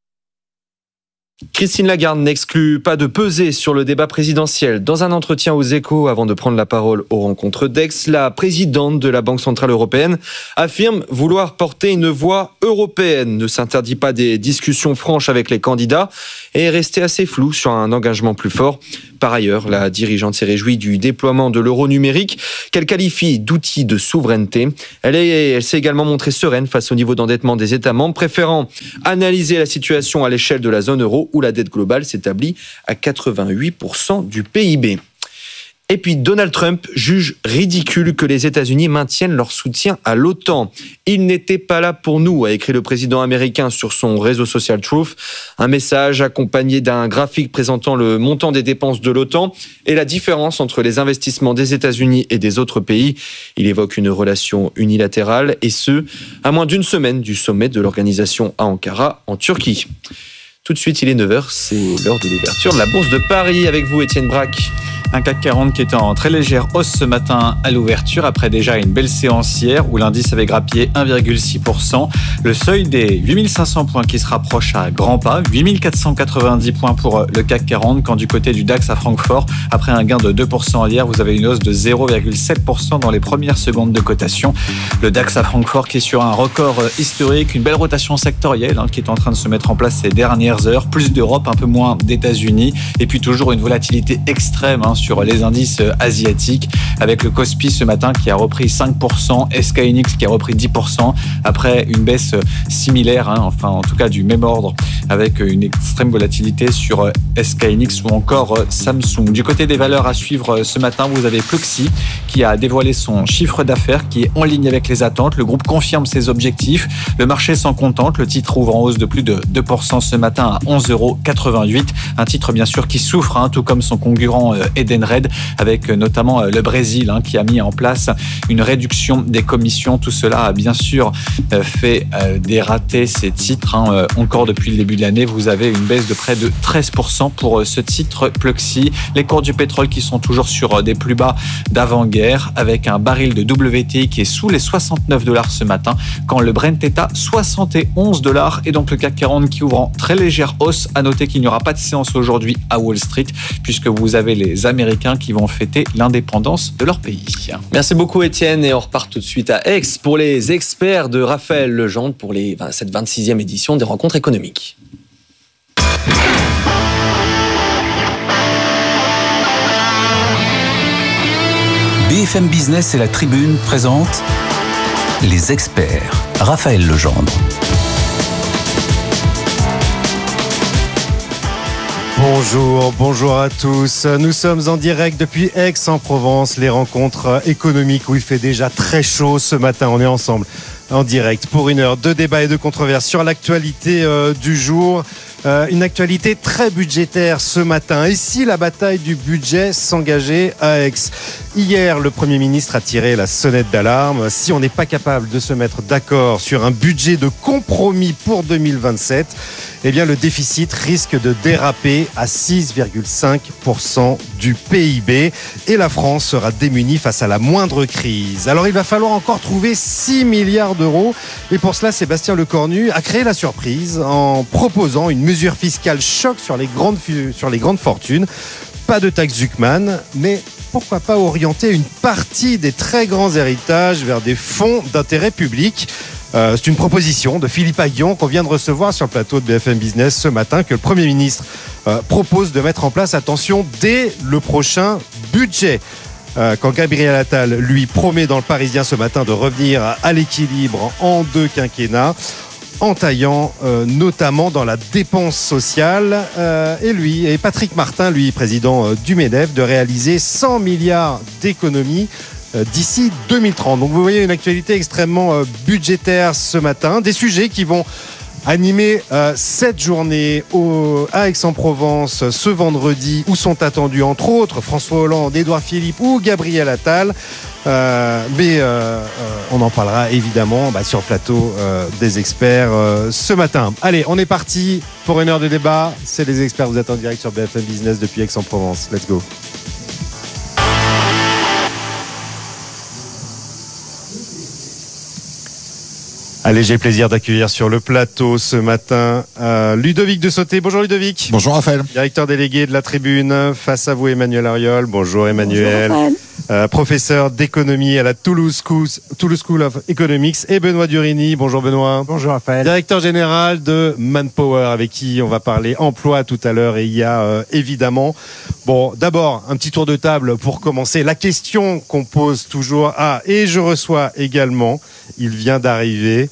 Christine Lagarde n'exclut pas de peser sur le débat présidentiel. Dans un entretien aux Échos, avant de prendre la parole aux rencontres d'Aix, la présidente de la Banque Centrale Européenne affirme vouloir porter une voix européenne, ne s'interdit pas des discussions franches avec les candidats et est restée assez floue sur un engagement plus fort. Par ailleurs, la dirigeante s'est réjouie du déploiement de l'euro numérique, qu'elle qualifie d'outil de souveraineté. Elle s'est également montrée sereine face au niveau d'endettement des États membres, préférant analyser la situation à l'échelle de la zone euro, où la dette globale s'établit à 88% du PIB. Et puis Donald Trump juge ridicule que les États-Unis maintiennent leur soutien à l'OTAN. Il n'était pas là pour nous, a écrit le président américain sur son réseau social Truth. Un message accompagné d'un graphique présentant le montant des dépenses de l'OTAN et la différence entre les investissements des États-Unis et des autres pays. Il évoque une relation unilatérale et ce, à moins d'une semaine du sommet de l'organisation à Ankara, en Turquie. Tout de suite, il est 9h, c'est l'heure de l'ouverture de la Bourse de Paris. Avec vous, Étienne Braque. Un CAC 40 qui était en très légère hausse ce matin à l'ouverture, après déjà une belle séance hier où l'indice avait grappillé 1,6%. Le seuil des 8500 points qui se rapproche à grands pas, 8490 points pour le CAC 40, quand du côté du DAX à Francfort, après un gain de 2% hier, vous avez une hausse de 0,7% dans les premières secondes de cotation. Le DAX à Francfort qui est sur un record historique, une belle rotation sectorielle qui est en train de se mettre en place ces dernières heures, plus d'Europe, un peu moins d'États-Unis, et puis toujours une volatilité extrême sur les indices asiatiques, avec le Kospi ce matin qui a repris 5%, SK Hynix qui a repris 10%, après une baisse similaire, enfin en tout cas du même ordre, avec une extrême volatilité sur SK Hynix ou encore Samsung. Du côté des valeurs à suivre ce matin, vous avez Pluxee qui a dévoilé son chiffre d'affaires qui est en ligne avec les attentes. Le groupe confirme ses objectifs. Le marché s'en contente. Le titre ouvre en hausse de plus de 2% ce matin à 11,88 €. Un titre bien sûr qui souffre, tout comme son concurrent Edenred, avec notamment le Brésil qui a mis en place une réduction des commissions. Tout cela a bien sûr fait dérater ces titres. Encore depuis le début de l'année, vous avez une baisse de près de 13% pour ce titre Pluxee. Les cours du pétrole qui sont toujours sur des plus bas d'avant-guerre, avec un baril de WTI qui est sous les $69 ce matin, quand le Brent est à $71. Et donc le CAC 40 qui ouvre en très légère hausse. À noter qu'il n'y aura pas de séance aujourd'hui à Wall Street, puisque vous avez les Américains qui vont fêter l'indépendance de leur pays. Merci beaucoup Étienne, et on repart tout de suite à Aix pour les experts de Raphaël Legendre pour cette 26e édition des rencontres économiques. BFM Business et la Tribune présentent les experts. Raphaël Legendre. Bonjour à tous. Nous sommes en direct depuis Aix-en-Provence, les rencontres économiques où il fait déjà très chaud ce matin. On est ensemble en direct pour une heure de débat et de controverse sur l'actualité du jour. Une actualité très budgétaire ce matin. Et si la bataille du budget s'engageait à Aix ? Hier, le Premier ministre a tiré la sonnette d'alarme. Si on n'est pas capable de se mettre d'accord sur un budget de compromis pour 2027, eh bien le déficit risque de déraper à 6,5% du PIB et la France sera démunie face à la moindre crise. Alors il va falloir encore trouver 6 milliards d'euros et pour cela Sébastien Lecornu a créé la surprise en proposant une mesure fiscale choc sur les grandes fortunes. Pas de taxe Zuckman, mais pourquoi pas orienter une partie des très grands héritages vers des fonds d'intérêt public. C'est une proposition de Philippe Aghion qu'on vient de recevoir sur le plateau de BFM Business ce matin, que le Premier ministre propose de mettre en place, attention, dès le prochain budget. Quand Gabriel Attal, lui, promet dans le Parisien ce matin de revenir à l'équilibre en 2 quinquennats, en taillant notamment dans la dépense sociale, et Patrick Martin, lui, président du MEDEF, de réaliser 100 milliards d'économies d'ici 2030. Donc vous voyez une actualité extrêmement budgétaire ce matin, des sujets qui vont animer cette journée à Aix-en-Provence ce vendredi, où sont attendus entre autres François Hollande, Édouard Philippe ou Gabriel Attal. Mais on en parlera évidemment sur le plateau des experts ce matin. Allez, on est parti pour une heure de débat. C'est les experts, vous êtes en direct sur BFM Business depuis Aix-en-Provence. Let's go. Allez, j'ai le plaisir d'accueillir sur le plateau ce matin Ludovic de Sauté. Bonjour Ludovic. Bonjour Raphaël. Directeur délégué de la Tribune. Face à vous Emmanuel Ariol. Bonjour Emmanuel. Bonjour professeur d'économie à la Toulouse School of Economics. Et Benoît Durini. Bonjour Benoît. Bonjour Raphaël. Directeur général de Manpower, avec qui on va parler emploi tout à l'heure. Et il y a évidemment... Bon, d'abord, un petit tour de table pour commencer. La question qu'on pose toujours... et je reçois également, il vient d'arriver,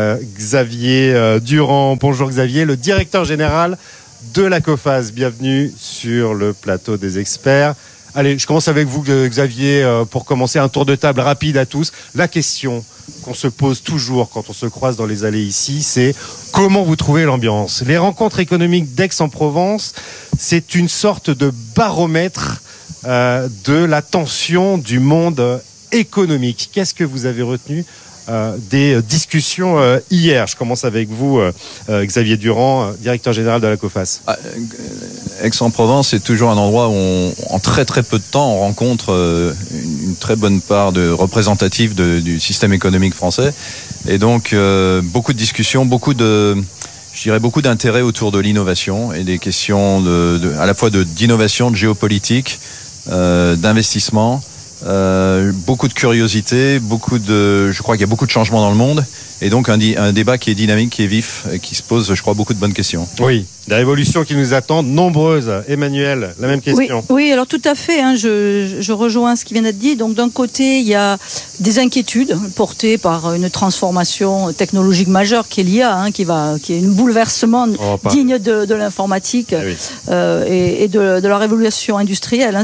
Xavier Durand. Bonjour Xavier, le directeur général de la COFAS. Bienvenue sur le plateau des experts. Allez, je commence avec vous Xavier, pour commencer un tour de table rapide à tous. La question qu'on se pose toujours quand on se croise dans les allées ici, c'est comment vous trouvez l'ambiance ? Les rencontres économiques d'Aix-en-Provence, c'est une sorte de baromètre de la tension du monde économique. Qu'est-ce que vous avez retenu des discussions hier? Je commence avec vous, Xavier Durand, directeur général de la COFAS. Aix-en-Provence, c'est toujours un endroit où en très très peu de temps, on rencontre une très bonne part de représentatifs du système économique français. Et donc, beaucoup de discussions, beaucoup d'intérêt autour de l'innovation et des questions à la fois d'innovation, de géopolitique, d'investissement. Beaucoup de curiosité, je crois qu'il y a beaucoup de changements dans le monde, et donc un débat qui est dynamique, qui est vif, et qui se pose, je crois, beaucoup de bonnes questions. Oui, des révolutions qui nous attendent, nombreuses. Emmanuel, la même question. Oui, alors tout à fait, je rejoins ce qui vient d'être dit. Donc d'un côté, il y a des inquiétudes portées par une transformation technologique majeure qui est l'IA, qui est un bouleversement digne de l'informatique et de la révolution industrielle.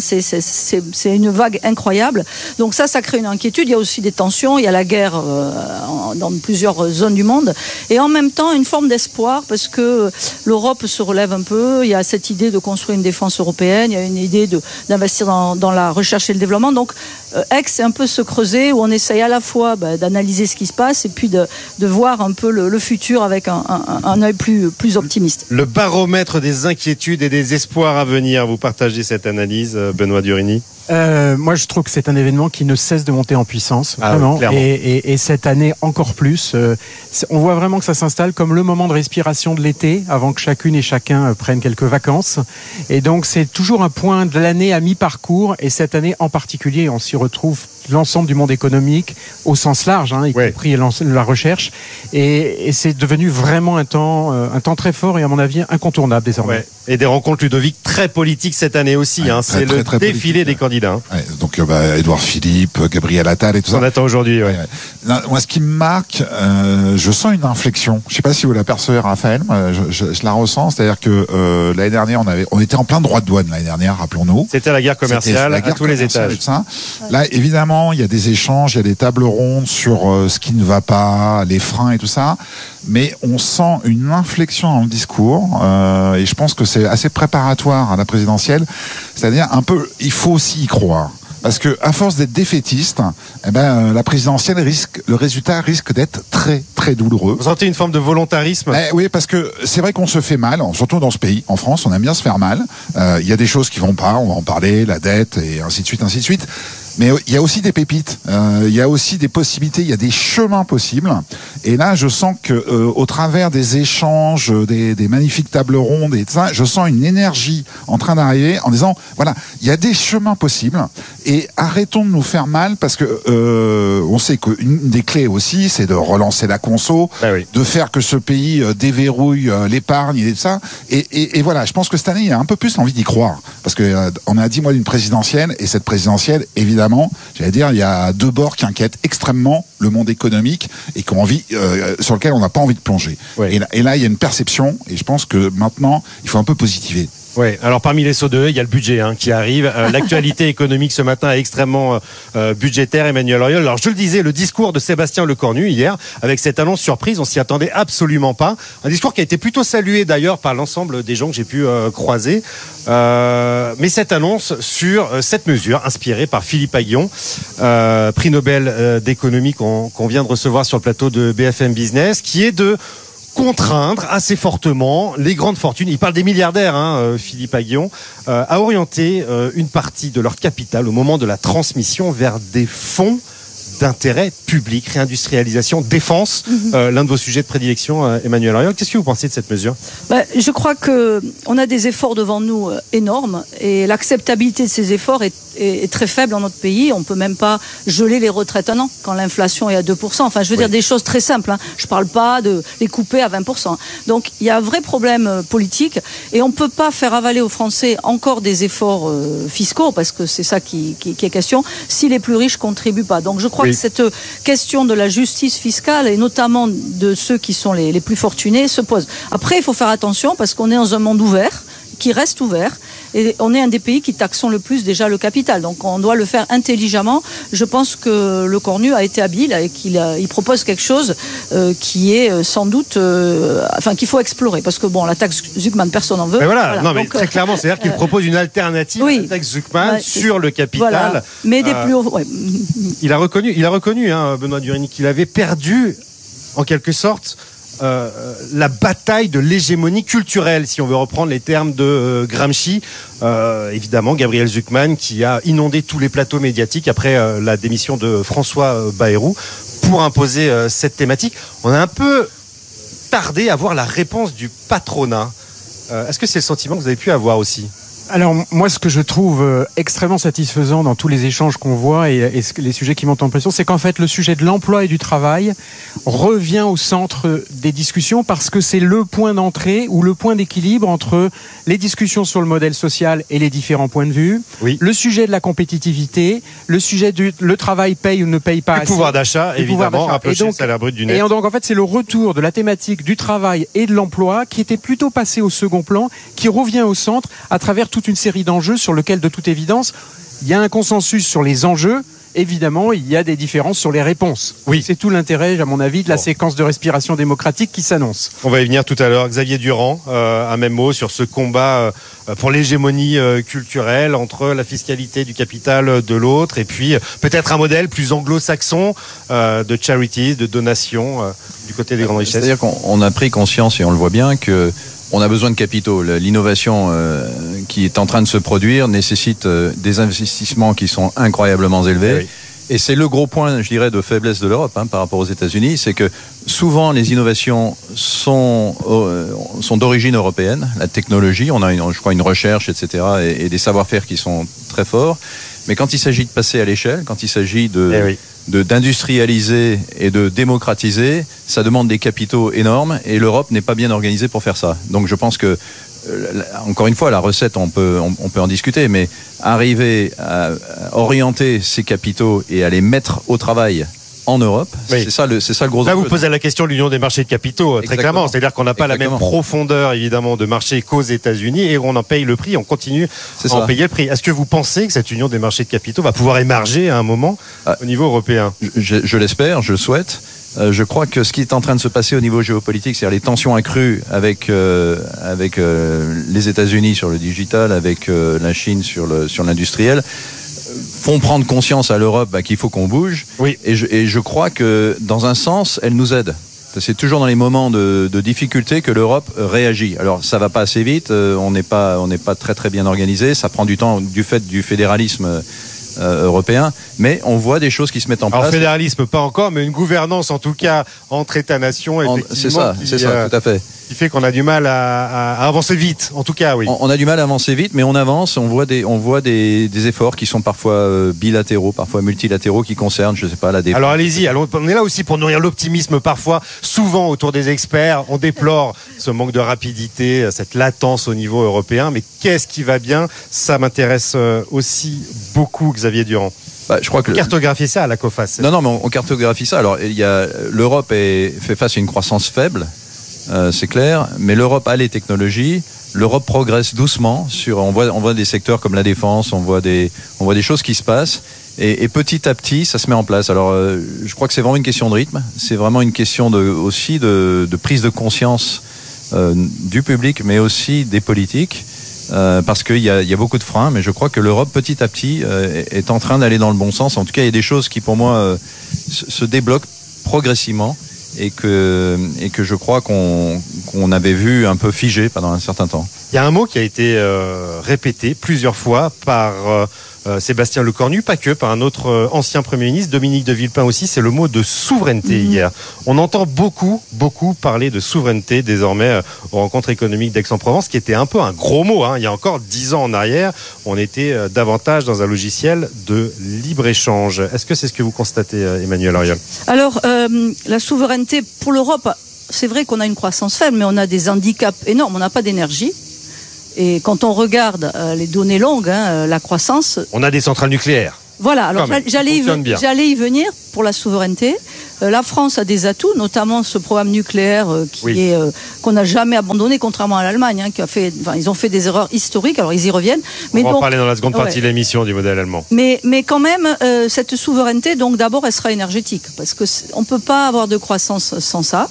C'est une vague incroyable. Donc ça crée une inquiétude. Il y a aussi des tensions, il y a la guerre dans plusieurs zones du monde, et en même temps une forme d'espoir, parce que l'Europe se relève un peu. Il y a cette idée de construire une défense européenne, il y a une idée d'investir dans la recherche et le développement. Donc Aix, c'est un peu se creuser, où on essaye à la fois d'analyser ce qui se passe et puis de voir un peu le futur avec un œil plus optimiste. Le baromètre des inquiétudes et des espoirs à venir, vous partagez cette analyse, Benoît Durini? Moi, je trouve que c'est un événement qui ne cesse de monter en puissance, vraiment. Oui, et cette année encore plus. On voit vraiment que ça s'installe comme le moment de respiration de l'été, avant que chacune et chacun prenne quelques vacances. Et donc, c'est toujours un point de l'année à mi-parcours. Et cette année en particulier, on s'y retrouve l'ensemble du monde économique au sens large, y compris la recherche. Et c'est devenu vraiment un temps très fort et à mon avis incontournable désormais. Ouais. Et des rencontres, Ludovic, très politiques cette année aussi. C'est le défilé des candidats. Donc Édouard Philippe, Gabriel Attal et tout ça. On attend aujourd'hui. Moi, ce qui me marque, je sens une inflexion. Je ne sais pas si vous l'apercevez, Raphaël. Je la ressens. C'est-à-dire que l'année dernière, on était en plein droit de douane l'année dernière, rappelons-nous. C'était la guerre commerciale à tous les étages. Là, évidemment, il y a des échanges, il y a des tables rondes sur ce qui ne va pas, les freins et tout ça. Mais on sent une inflexion dans le discours, et je pense que c'est assez préparatoire à la présidentielle. C'est-à-dire il faut aussi y croire. Parce que à force d'être défaitiste, la présidentielle le résultat risque d'être très très douloureux. Vous sentez une forme de volontarisme? Oui, parce que c'est vrai qu'on se fait mal, surtout dans ce pays, en France, on aime bien se faire mal. Il y a des choses qui vont pas, on va en parler, la dette et ainsi de suite, ainsi de suite. Mais il y a aussi des pépites, il y a aussi des possibilités, il y a des chemins possibles. Et là, je sens que au travers des échanges, des magnifiques tables rondes et tout ça, je sens une énergie en train d'arriver en disant, voilà, il y a des chemins possibles et arrêtons de nous faire mal, parce que on sait qu'une des clés aussi, c'est de relancer la conso, de faire que ce pays déverrouille l'épargne et tout ça. Et voilà, je pense que cette année, il y a un peu plus envie d'y croire, parce que on est à 10 mois d'une présidentielle, et cette présidentielle, évidemment, j'allais dire, il y a deux bords qui inquiètent extrêmement le monde économique et sur lequel on n'a pas envie de plonger. Et là, il y a une perception, et je pense que maintenant, il faut un peu positiver. Oui, alors parmi les SO2E, il y a le budget qui arrive. L'actualité économique ce matin est extrêmement budgétaire, Emmanuel Oriol. Alors je le disais, le discours de Sébastien Lecornu hier, avec cette annonce surprise, on s'y attendait absolument pas. Un discours qui a été plutôt salué d'ailleurs par l'ensemble des gens que j'ai pu croiser. Mais cette annonce sur cette mesure, inspirée par Philippe Aghion, prix Nobel d'économie qu'on vient de recevoir sur le plateau de BFM Business, qui est de contraindre assez fortement les grandes fortunes, il parle des milliardaires, Philippe Aghion, à orienter une partie de leur capital au moment de la transmission vers des fonds d'intérêt public, réindustrialisation, défense, l'un de vos sujets de prédilection, Emmanuel Oriol. Qu'est-ce que vous pensez de cette mesure ? Je crois qu'on a des efforts devant nous énormes et l'acceptabilité de ces efforts est très faible dans notre pays. On ne peut même pas geler les retraites un an quand l'inflation est à 2%. Enfin, je veux dire des choses très simples. Je ne parle pas de les couper à 20%. Donc, il y a un vrai problème politique et on ne peut pas faire avaler aux Français encore des efforts fiscaux parce que c'est ça qui est question si les plus riches ne contribuent pas. Donc, je crois que cette question de la justice fiscale et notamment de ceux qui sont les plus fortunés se pose. Après, il faut faire attention parce qu'on est dans un monde ouvert qui reste ouvert et on est un des pays qui taxons le plus déjà le capital. Donc on doit le faire intelligemment. Je pense que Lecornu a été habile et qu'il propose quelque chose qui est sans doute qu'il faut explorer parce que la taxe Zuckman personne n'en veut. Mais voilà. Non, mais très clairement, c'est-à-dire qu'il propose une alternative à la taxe Zuckman sur le capital. Voilà. Mais des plus hauts. Il a reconnu, Benoît Durini, qu'il avait perdu en quelque sorte la bataille de l'hégémonie culturelle, si on veut reprendre les termes de Gramsci. Évidemment, Gabriel Zuckman qui a inondé tous les plateaux médiatiques après la démission de François Bayrou pour imposer cette thématique. On a un peu tardé à voir la réponse du patronat. Est-ce que c'est le sentiment que vous avez pu avoir aussi ? Alors moi, ce que je trouve extrêmement satisfaisant dans tous les échanges qu'on voit et les sujets qui montent en pression, c'est qu'en fait le sujet de l'emploi et du travail revient au centre des discussions parce que c'est le point d'entrée ou le point d'équilibre entre les discussions sur le modèle social et les différents points de vue, le sujet de la compétitivité, le sujet du le travail paye ou ne paye pas assez. Le pouvoir d'achat, évidemment, rapprocher le salaire brut du net. Et donc en fait c'est le retour de la thématique du travail et de l'emploi qui était plutôt passé au second plan, qui revient au centre à travers toute une série d'enjeux sur lesquels, de toute évidence, il y a un consensus sur les enjeux. Évidemment, il y a des différences sur les réponses. Oui. C'est tout l'intérêt, à mon avis, de la séquence de respiration démocratique qui s'annonce. On va y venir tout à l'heure. Xavier Durand, un même mot sur ce combat pour l'hégémonie culturelle entre la fiscalité du capital de l'autre et puis peut-être un modèle plus anglo-saxon de charity, de donation du côté des grandes richesses. C'est-à-dire qu'on a pris conscience, et on le voit bien, que on a besoin de capitaux. L'innovation qui est en train de se produire nécessite des investissements qui sont incroyablement élevés. Oui. Et c'est le gros point, je dirais, de faiblesse de l'Europe par rapport aux États-Unis, c'est que souvent les innovations sont d'origine européenne. La technologie, on a je crois une recherche, etc., et des savoir-faire qui sont très forts. Mais quand il s'agit de passer à l'échelle, quand il s'agit d'industrialiser et de démocratiser, ça demande des capitaux énormes et l'Europe n'est pas bien organisée pour faire ça. Donc je pense que, encore une fois, la recette, on peut en discuter, mais arriver à orienter ces capitaux et à les mettre au travail en Europe, c'est ça le gros enjeu. Là, vous posez la question de l'union des marchés de capitaux, très clairement. C'est-à-dire qu'on n'a pas la même profondeur, évidemment, de marché qu'aux États-Unis et on en paye le prix, on continue à en payer le prix. Est-ce que vous pensez que cette union des marchés de capitaux va pouvoir émerger à un moment au niveau européen ? Je l'espère, je le souhaite. Je crois que ce qui est en train de se passer au niveau géopolitique, c'est-à-dire les tensions accrues avec les États-Unis sur le digital, avec la Chine sur l'industriel, font prendre conscience à l'Europe qu'il faut qu'on bouge. Oui. Et je crois que, dans un sens, elle nous aide. C'est toujours dans les moments de difficulté que l'Europe réagit. Alors, ça va pas assez vite, on n'est pas très très bien organisé, ça prend du temps du fait du fédéralisme européen, mais on voit des choses qui se mettent en place. Alors, fédéralisme, pas encore, mais une gouvernance, en tout cas, entre États-nations, effectivement. C'est ça, tout à fait. Qui fait qu'on a du mal à avancer vite, en tout cas, oui. On a du mal à avancer vite, mais on avance, on voit des efforts qui sont parfois bilatéraux, parfois multilatéraux, qui concernent, je sais pas, la défense. Alors allez-y, on est là aussi pour nourrir l'optimisme parfois, souvent autour des experts, on déplore ce manque de rapidité, cette latence au niveau européen, mais qu'est-ce qui va bien ? Ça m'intéresse aussi beaucoup, Xavier Durand. Je crois que cartographier ça à la COFAS. Non, mais on cartographie ça. Alors, l'Europe fait face à une croissance faible. c'est clair. Mais l'Europe a les technologies. L'Europe progresse doucement. On voit des secteurs comme la défense, on voit des choses qui se passent. Et petit à petit, ça se met en place. Alors, je crois que c'est vraiment une question de rythme. C'est vraiment une question aussi de prise de conscience du public, mais aussi des politiques. Parce qu'il y a beaucoup de freins, mais je crois que l'Europe, petit à petit, est en train d'aller dans le bon sens. En tout cas, il y a des choses qui, pour moi, se débloquent progressivement et que je crois qu'on avait vu un peu figé pendant un certain temps. Il y a un mot qui a été répété plusieurs fois par Sébastien Lecornu, pas que, par un autre ancien Premier ministre, Dominique de Villepin aussi, c'est le mot de souveraineté hier. On entend beaucoup parler de souveraineté désormais aux rencontres économiques d'Aix-en-Provence, qui était un peu un gros mot. Il y a encore 10 ans en arrière, on était davantage dans un logiciel de libre-échange. Est-ce que c'est ce que vous constatez, Emmanuel Auriol ? Alors, la souveraineté pour l'Europe, c'est vrai qu'on a une croissance faible, mais on a des handicaps énormes. On n'a pas d'énergie. Et quand on regarde les données longues, la croissance... On a des centrales nucléaires. Voilà, alors j'allais y venir pour la souveraineté. La France a des atouts, notamment ce programme nucléaire qu'on n'a jamais abandonné, contrairement à l'Allemagne, ils ont fait des erreurs historiques, alors ils y reviennent. On va en parler dans la seconde partie de l'émission du modèle allemand. Mais quand même, cette souveraineté, donc d'abord, elle sera énergétique, parce qu'on ne peut pas avoir de croissance sans ça.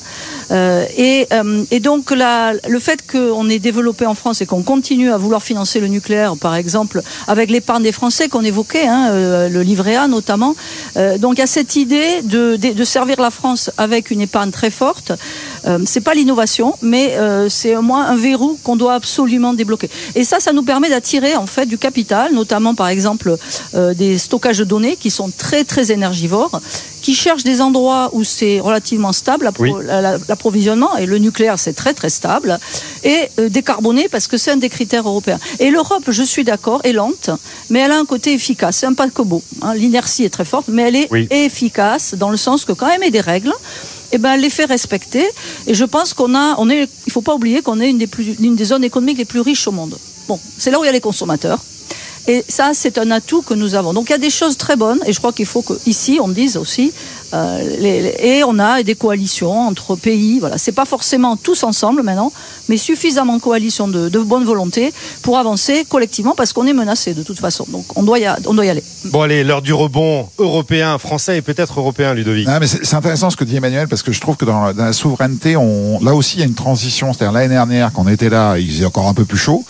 Et donc le fait qu'on ait développé en France et qu'on continue à vouloir financer le nucléaire, par exemple, avec l'épargne des Français qu'on évoquait, le livret A notamment, donc il y a cette idée de servir la France avec une épargne très forte. C'est pas l'innovation, mais c'est au moins un verrou qu'on doit absolument débloquer. Et ça nous permet d'attirer en fait du capital, notamment par exemple des stockages de données qui sont très très énergivores, qui cherchent des endroits où c'est relativement stable l'approvisionnement, et le nucléaire c'est très très stable, et décarboné parce que c'est un des critères européens. Et l'Europe, je suis d'accord, est lente, mais elle a un côté efficace, c'est un paquebot. L'inertie est très forte, mais elle est efficace dans le sens que quand même il y a des règles, elle les fait respecter, et je pense il faut pas oublier qu'on est une des zones économiques les plus riches au monde. Bon, c'est là où il y a les consommateurs. Et ça, c'est un atout que nous avons. Donc, il y a des choses très bonnes, et je crois qu'il faut qu'ici, on dise aussi, et on a des coalitions entre pays. Voilà, c'est pas forcément tous ensemble maintenant, mais suffisamment de coalitions de bonne volonté pour avancer collectivement, parce qu'on est menacé de toute façon. Donc, on doit y aller. Bon, allez, l'heure du rebond européen, français et peut-être européen, Ludovic. Mais c'est intéressant ce que dit Emmanuel, parce que je trouve que dans la souveraineté, là aussi, il y a une transition. C'est-à-dire, l'année dernière, quand on était là, il faisait encore un peu plus chaud.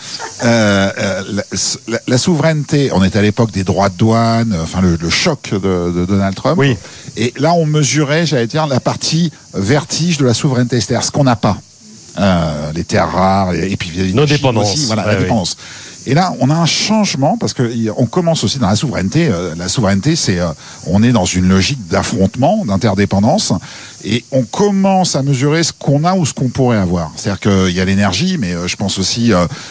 La souveraineté, on était à l'époque des droits de douane, le choc de Donald Trump. Oui. Et là, on mesurait, j'allais dire, la partie vertige de la souveraineté, c'est-à-dire ce qu'on n'a pas. Les terres rares, et puis nos dépendances. Aussi, la dépendance. Et là, on a un changement, parce que on commence aussi dans la souveraineté. La souveraineté, on est dans une logique d'affrontement, d'interdépendance, et on commence à mesurer ce qu'on a ou ce qu'on pourrait avoir. C'est-à-dire qu'il y a l'énergie, mais je pense aussi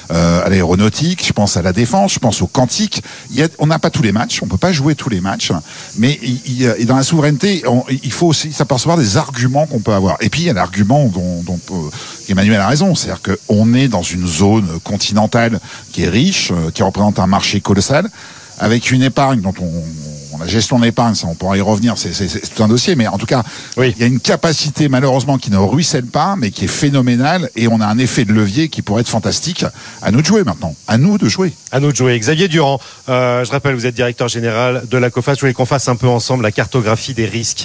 à l'aéronautique, je pense à la défense, je pense au quantique. On n'a pas tous les matchs, on peut pas jouer tous les matchs, mais dans la souveraineté, il faut aussi s'apercevoir des arguments qu'on peut avoir. Et puis il y a l'argument dont Emmanuel a raison, c'est-à-dire qu'on est dans une zone continentale qui est riche, qui représente un marché colossal, avec une épargne dont la gestion de l'épargne, ça on pourra y revenir, c'est tout un dossier, mais en tout cas, il y a une capacité malheureusement qui ne ruisselle pas, mais qui est phénoménale, et on a un effet de levier qui pourrait être fantastique. À nous de jouer maintenant, à nous de jouer. À nous de jouer. Xavier Durand, je rappelle, vous êtes directeur général de la COFAS. Je voulais qu'on fasse un peu ensemble la cartographie des risques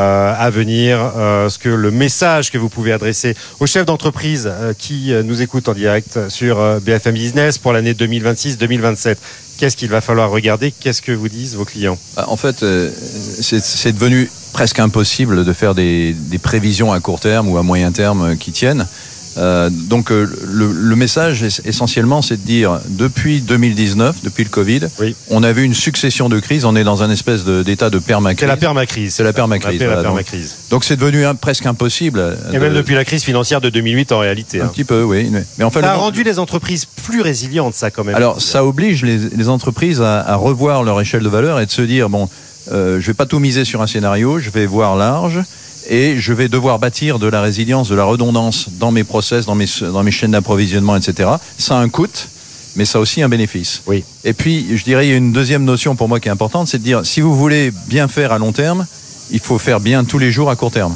à venir, le message que vous pouvez adresser aux chefs d'entreprise qui nous écoutent en direct sur BFM Business pour l'année 2026-2027. Qu'est-ce qu'il va falloir regarder? Qu'est-ce que vous disent vos clients? En fait, c'est devenu presque impossible de faire des prévisions à court terme ou à moyen terme qui tiennent. Donc le message essentiellement, c'est de dire, depuis 2019, depuis le Covid, on a vu une succession de crises. On est dans un espèce d'état de permacrise. C'est la permacrise. C'est la permacrise. Voilà, donc c'est devenu presque impossible. Et même depuis la crise financière de 2008 en réalité. Un petit peu, oui. Mais en fait, ça a rendu les entreprises plus résilientes, ça quand même. Alors ça oblige les entreprises à revoir leur échelle de valeur et de se dire, je vais pas tout miser sur un scénario, je vais voir large. Et je vais devoir bâtir de la résilience, de la redondance dans mes process, dans mes chaînes d'approvisionnement, etc. Ça a un coût, mais ça a aussi un bénéfice. Oui. Et puis, je dirais, il y a une deuxième notion pour moi qui est importante, c'est de dire, si vous voulez bien faire à long terme, il faut faire bien tous les jours à court terme.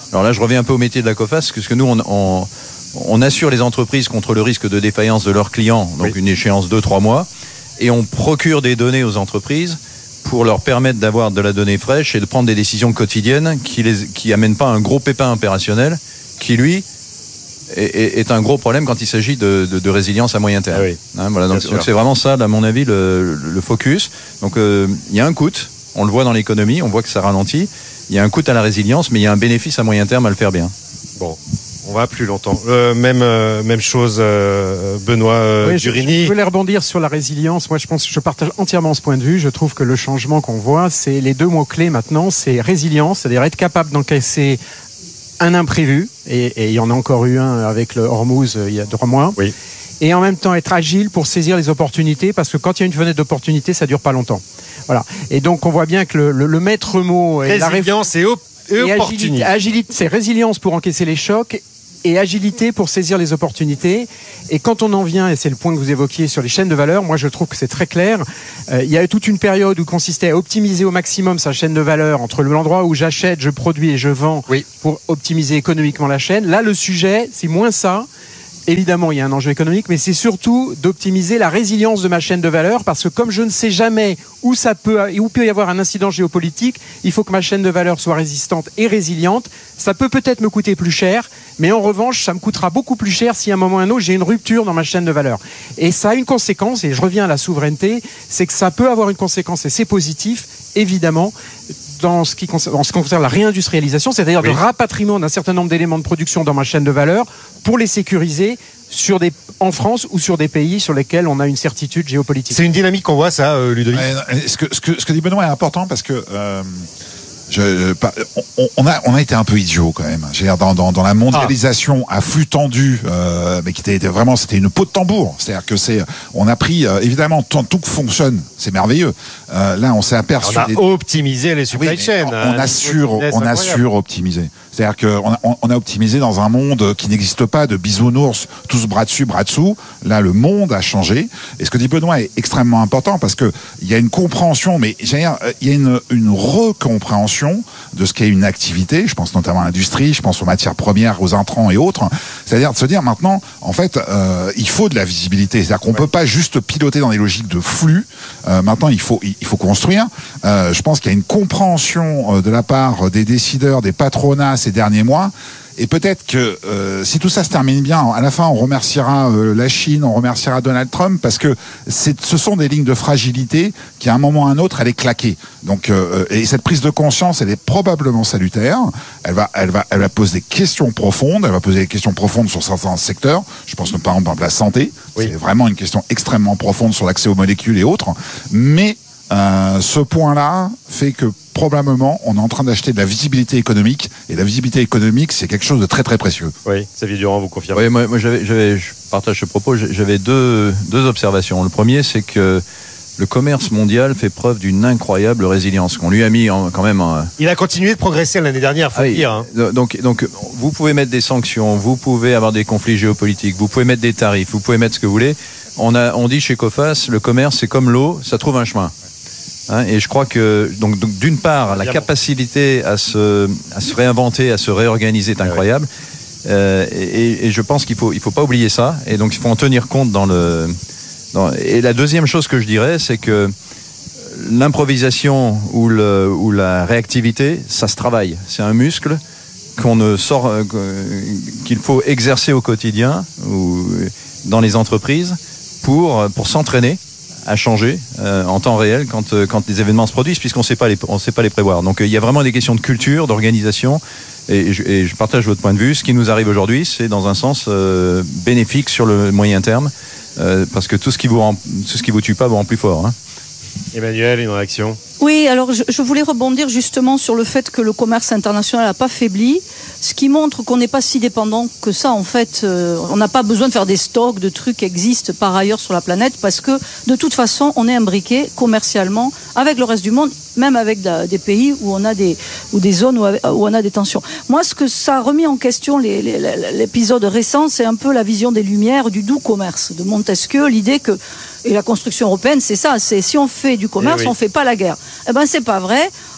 Alors là, je reviens un peu au métier de la COFAS, parce que nous, on assure les entreprises contre le risque de défaillance de leurs clients, donc une échéance 2-3 mois, et on procure des données aux entreprises pour leur permettre d'avoir de la donnée fraîche et de prendre des décisions quotidiennes qui amènent pas un gros pépin opérationnel qui, lui, est un gros problème quand il s'agit de résilience à moyen terme. Donc c'est vraiment ça, à mon avis, le focus. Donc il y a un coût, on le voit dans l'économie, on voit que ça ralentit. Il y a un coût à la résilience, mais il y a un bénéfice à moyen terme à le faire bien. Bon. On va plus longtemps. Même chose, Benoît Durini. Je voulais rebondir sur la résilience. Moi, je partage entièrement ce point de vue. Je trouve que le changement qu'on voit, c'est les 2 mots-clés maintenant, c'est résilience, c'est-à-dire être capable d'encaisser un imprévu, et il y en a encore eu un avec le Hormuz il y a 3 mois. Oui. Et en même temps être agile pour saisir les opportunités, parce que quand il y a une fenêtre d'opportunité, ça dure pas longtemps. Voilà. Et donc on voit bien que le maître mot est résilience et opportunité. Agilité, c'est résilience pour encaisser les chocs et agilité pour saisir les opportunités. Et quand on en vient, et c'est le point que vous évoquiez sur les chaînes de valeur, moi je trouve que c'est très clair. Il y a eu toute une période où consistait à optimiser au maximum sa chaîne de valeur entre l'endroit où j'achète, je produis et je vends pour optimiser économiquement la chaîne. Là, le sujet, c'est moins ça. Évidemment, il y a un enjeu économique, mais c'est surtout d'optimiser la résilience de ma chaîne de valeur, parce que comme je ne sais jamais où peut y avoir un incident géopolitique, il faut que ma chaîne de valeur soit résistante et résiliente. Ça peut peut-être me coûter plus cher, mais en revanche, ça me coûtera beaucoup plus cher si à un moment ou à un autre, j'ai une rupture dans ma chaîne de valeur. Et ça a une conséquence, et je reviens à la souveraineté, c'est que ça peut avoir une conséquence, et c'est positif, évidemment, dans ce qui concerne la réindustrialisation, c'est-à-dire le rapatriement d'un certain nombre d'éléments de production dans ma chaîne de valeur pour les sécuriser en France ou sur des pays sur lesquels on a une certitude géopolitique. C'est une dynamique qu'on voit, ça, Ludovic. Ce que dit Benoît est important, parce que on a été un peu idiots quand même. Je veux dire, dans la mondialisation à flux tendu, mais qui était vraiment, c'était une peau de tambour. C'est-à-dire que on a pris évidemment tout fonctionne, c'est merveilleux. Là, on s'est aperçu. On a optimisé les supply chains. On a suroptimisé. C'est-à-dire qu'on a optimisé dans un monde qui n'existe pas, de bisounours, tous bras dessus, bras dessous. Là, le monde a changé. Et ce que dit Benoît est extrêmement important, parce que il y a une compréhension, mais il y a une recompréhension de ce qu'est une activité. Je pense notamment à l'industrie, je pense aux matières premières, aux intrants et autres. C'est-à-dire de se dire maintenant, en fait, il faut de la visibilité. C'est-à-dire qu'on peut pas juste piloter dans des logiques de flux. Maintenant, il faut construire. Je pense qu'il y a une compréhension de la part des décideurs, des patronats ces derniers mois. Et peut-être que si tout ça se termine bien, à la fin, on remerciera la Chine, on remerciera Donald Trump, parce que ce sont des lignes de fragilité qui, à un moment ou à un autre, elle est claquée. Donc, et cette prise de conscience, elle est probablement salutaire. Elle va poser des questions profondes. Elle va poser des questions profondes sur certains secteurs. Je pense par exemple à la santé. C'est vraiment une question extrêmement profonde sur l'accès aux molécules et autres. Mais ce point-là fait que probablement, on est en train d'acheter de la visibilité économique, et la visibilité économique, c'est quelque chose de très très précieux. Oui, Xavier Durand, vous confirmez. Oui, moi je partage ce propos. J'avais deux observations. Le premier, c'est que le commerce mondial fait preuve d'une incroyable résilience. On lui a mis quand même. Il a continué de progresser l'année dernière, faut le dire. Hein. Donc, vous pouvez mettre des sanctions, vous pouvez avoir des conflits géopolitiques, vous pouvez mettre des tarifs, vous pouvez mettre ce que vous voulez. On dit chez COFAS, le commerce, c'est comme l'eau, ça trouve un chemin. Et je crois que donc d'une part, la capacité à se réinventer, à se réorganiser est incroyable. Et je pense qu'il faut pas oublier ça. Et donc il faut en tenir compte et la deuxième chose que je dirais, c'est que l'improvisation ou la réactivité, ça se travaille. C'est un muscle qu'il faut exercer au quotidien ou dans les entreprises pour s'entraîner à changer en temps réel quand les événements se produisent, puisqu'on sait pas les prévoir. Donc il y a vraiment des questions de culture, d'organisation, et je partage votre point de vue. Ce qui nous arrive aujourd'hui, c'est dans un sens bénéfique sur le moyen terme, parce que tout ce qui vous tue pas vous rend plus fort. Hein. Emmanuel, une réaction? Oui, alors je voulais rebondir justement sur le fait que le commerce international n'a pas faibli, ce qui montre qu'on n'est pas si dépendant que ça. En fait, on n'a pas besoin de faire des stocks de trucs qui existent par ailleurs sur la planète, parce que de toute façon, on est imbriqué commercialement avec le reste du monde, même avec des pays où on a des zones où on a des tensions. Moi, ce que ça a remis en question l'épisode récent, c'est un peu la vision des Lumières du doux commerce de Montesquieu, l'idée que, et la construction européenne, c'est ça, c'est si on fait du commerce, on fait pas la guerre. Eh ben, c'est pas vrai.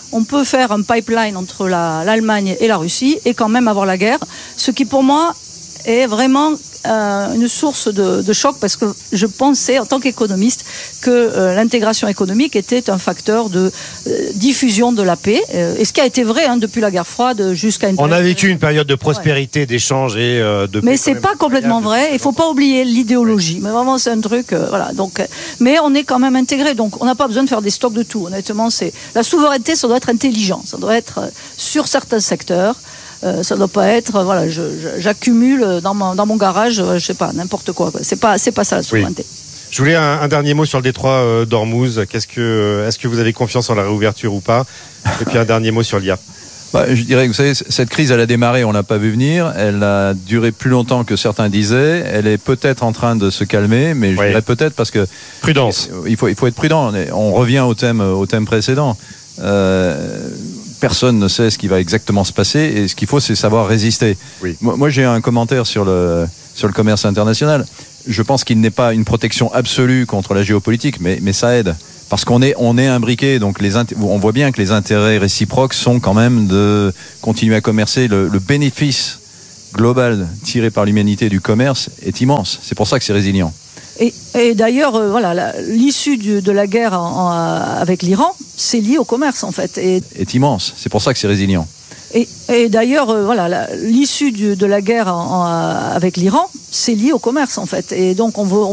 on peut faire un pipeline entre l'Allemagne et la Russie et quand même avoir la guerre, ce qui pour moi est vraiment une source de choc, parce que je pensais en tant qu'économiste que l'intégration économique était un facteur de diffusion de la paix, et ce qui a été vrai depuis la guerre froide jusqu'à On a vécu une période de prospérité, d'échange et de paix. Mais c'est pas complètement vrai, il faut pas oublier l'idéologie, mais vraiment c'est un truc voilà, donc mais on est quand même intégré, donc on n'a pas besoin de faire des stocks de tout. Honnêtement, c'est la souveraineté, ça doit être intelligent, ça doit être sur certains secteurs. Ça doit pas être voilà, j'accumule dans mon garage, je sais pas, n'importe quoi. C'est pas ça la souveraineté. Oui. Je voulais un dernier mot sur le détroit d'Ormuz. Est-ce que vous avez confiance en la réouverture ou pas? Et puis un dernier mot sur l'IA. Je dirais que vous savez, cette crise, elle a démarré, on l'a pas vu venir. Elle a duré plus longtemps que certains disaient. Elle est peut-être en train de se calmer, mais je dirais peut-être parce que prudence. Il faut être prudent. On revient au thème précédent. Personne ne sait ce qui va exactement se passer, et ce qu'il faut, c'est savoir résister. Oui. Moi, j'ai un commentaire sur le commerce international. Je pense qu'il n'est pas une protection absolue contre la géopolitique, mais ça aide. Parce qu'on est imbriqué, donc on voit bien que les intérêts réciproques sont quand même de continuer à commercer. Le bénéfice global tiré par l'humanité du commerce est immense. C'est pour ça que c'est résilient. Et d'ailleurs, l'issue de la guerre avec l'Iran, c'est lié au commerce en fait. Est immense. C'est pour ça que c'est résilient. Et d'ailleurs, l'issue de la guerre avec l'Iran, c'est lié au commerce en fait. Et donc on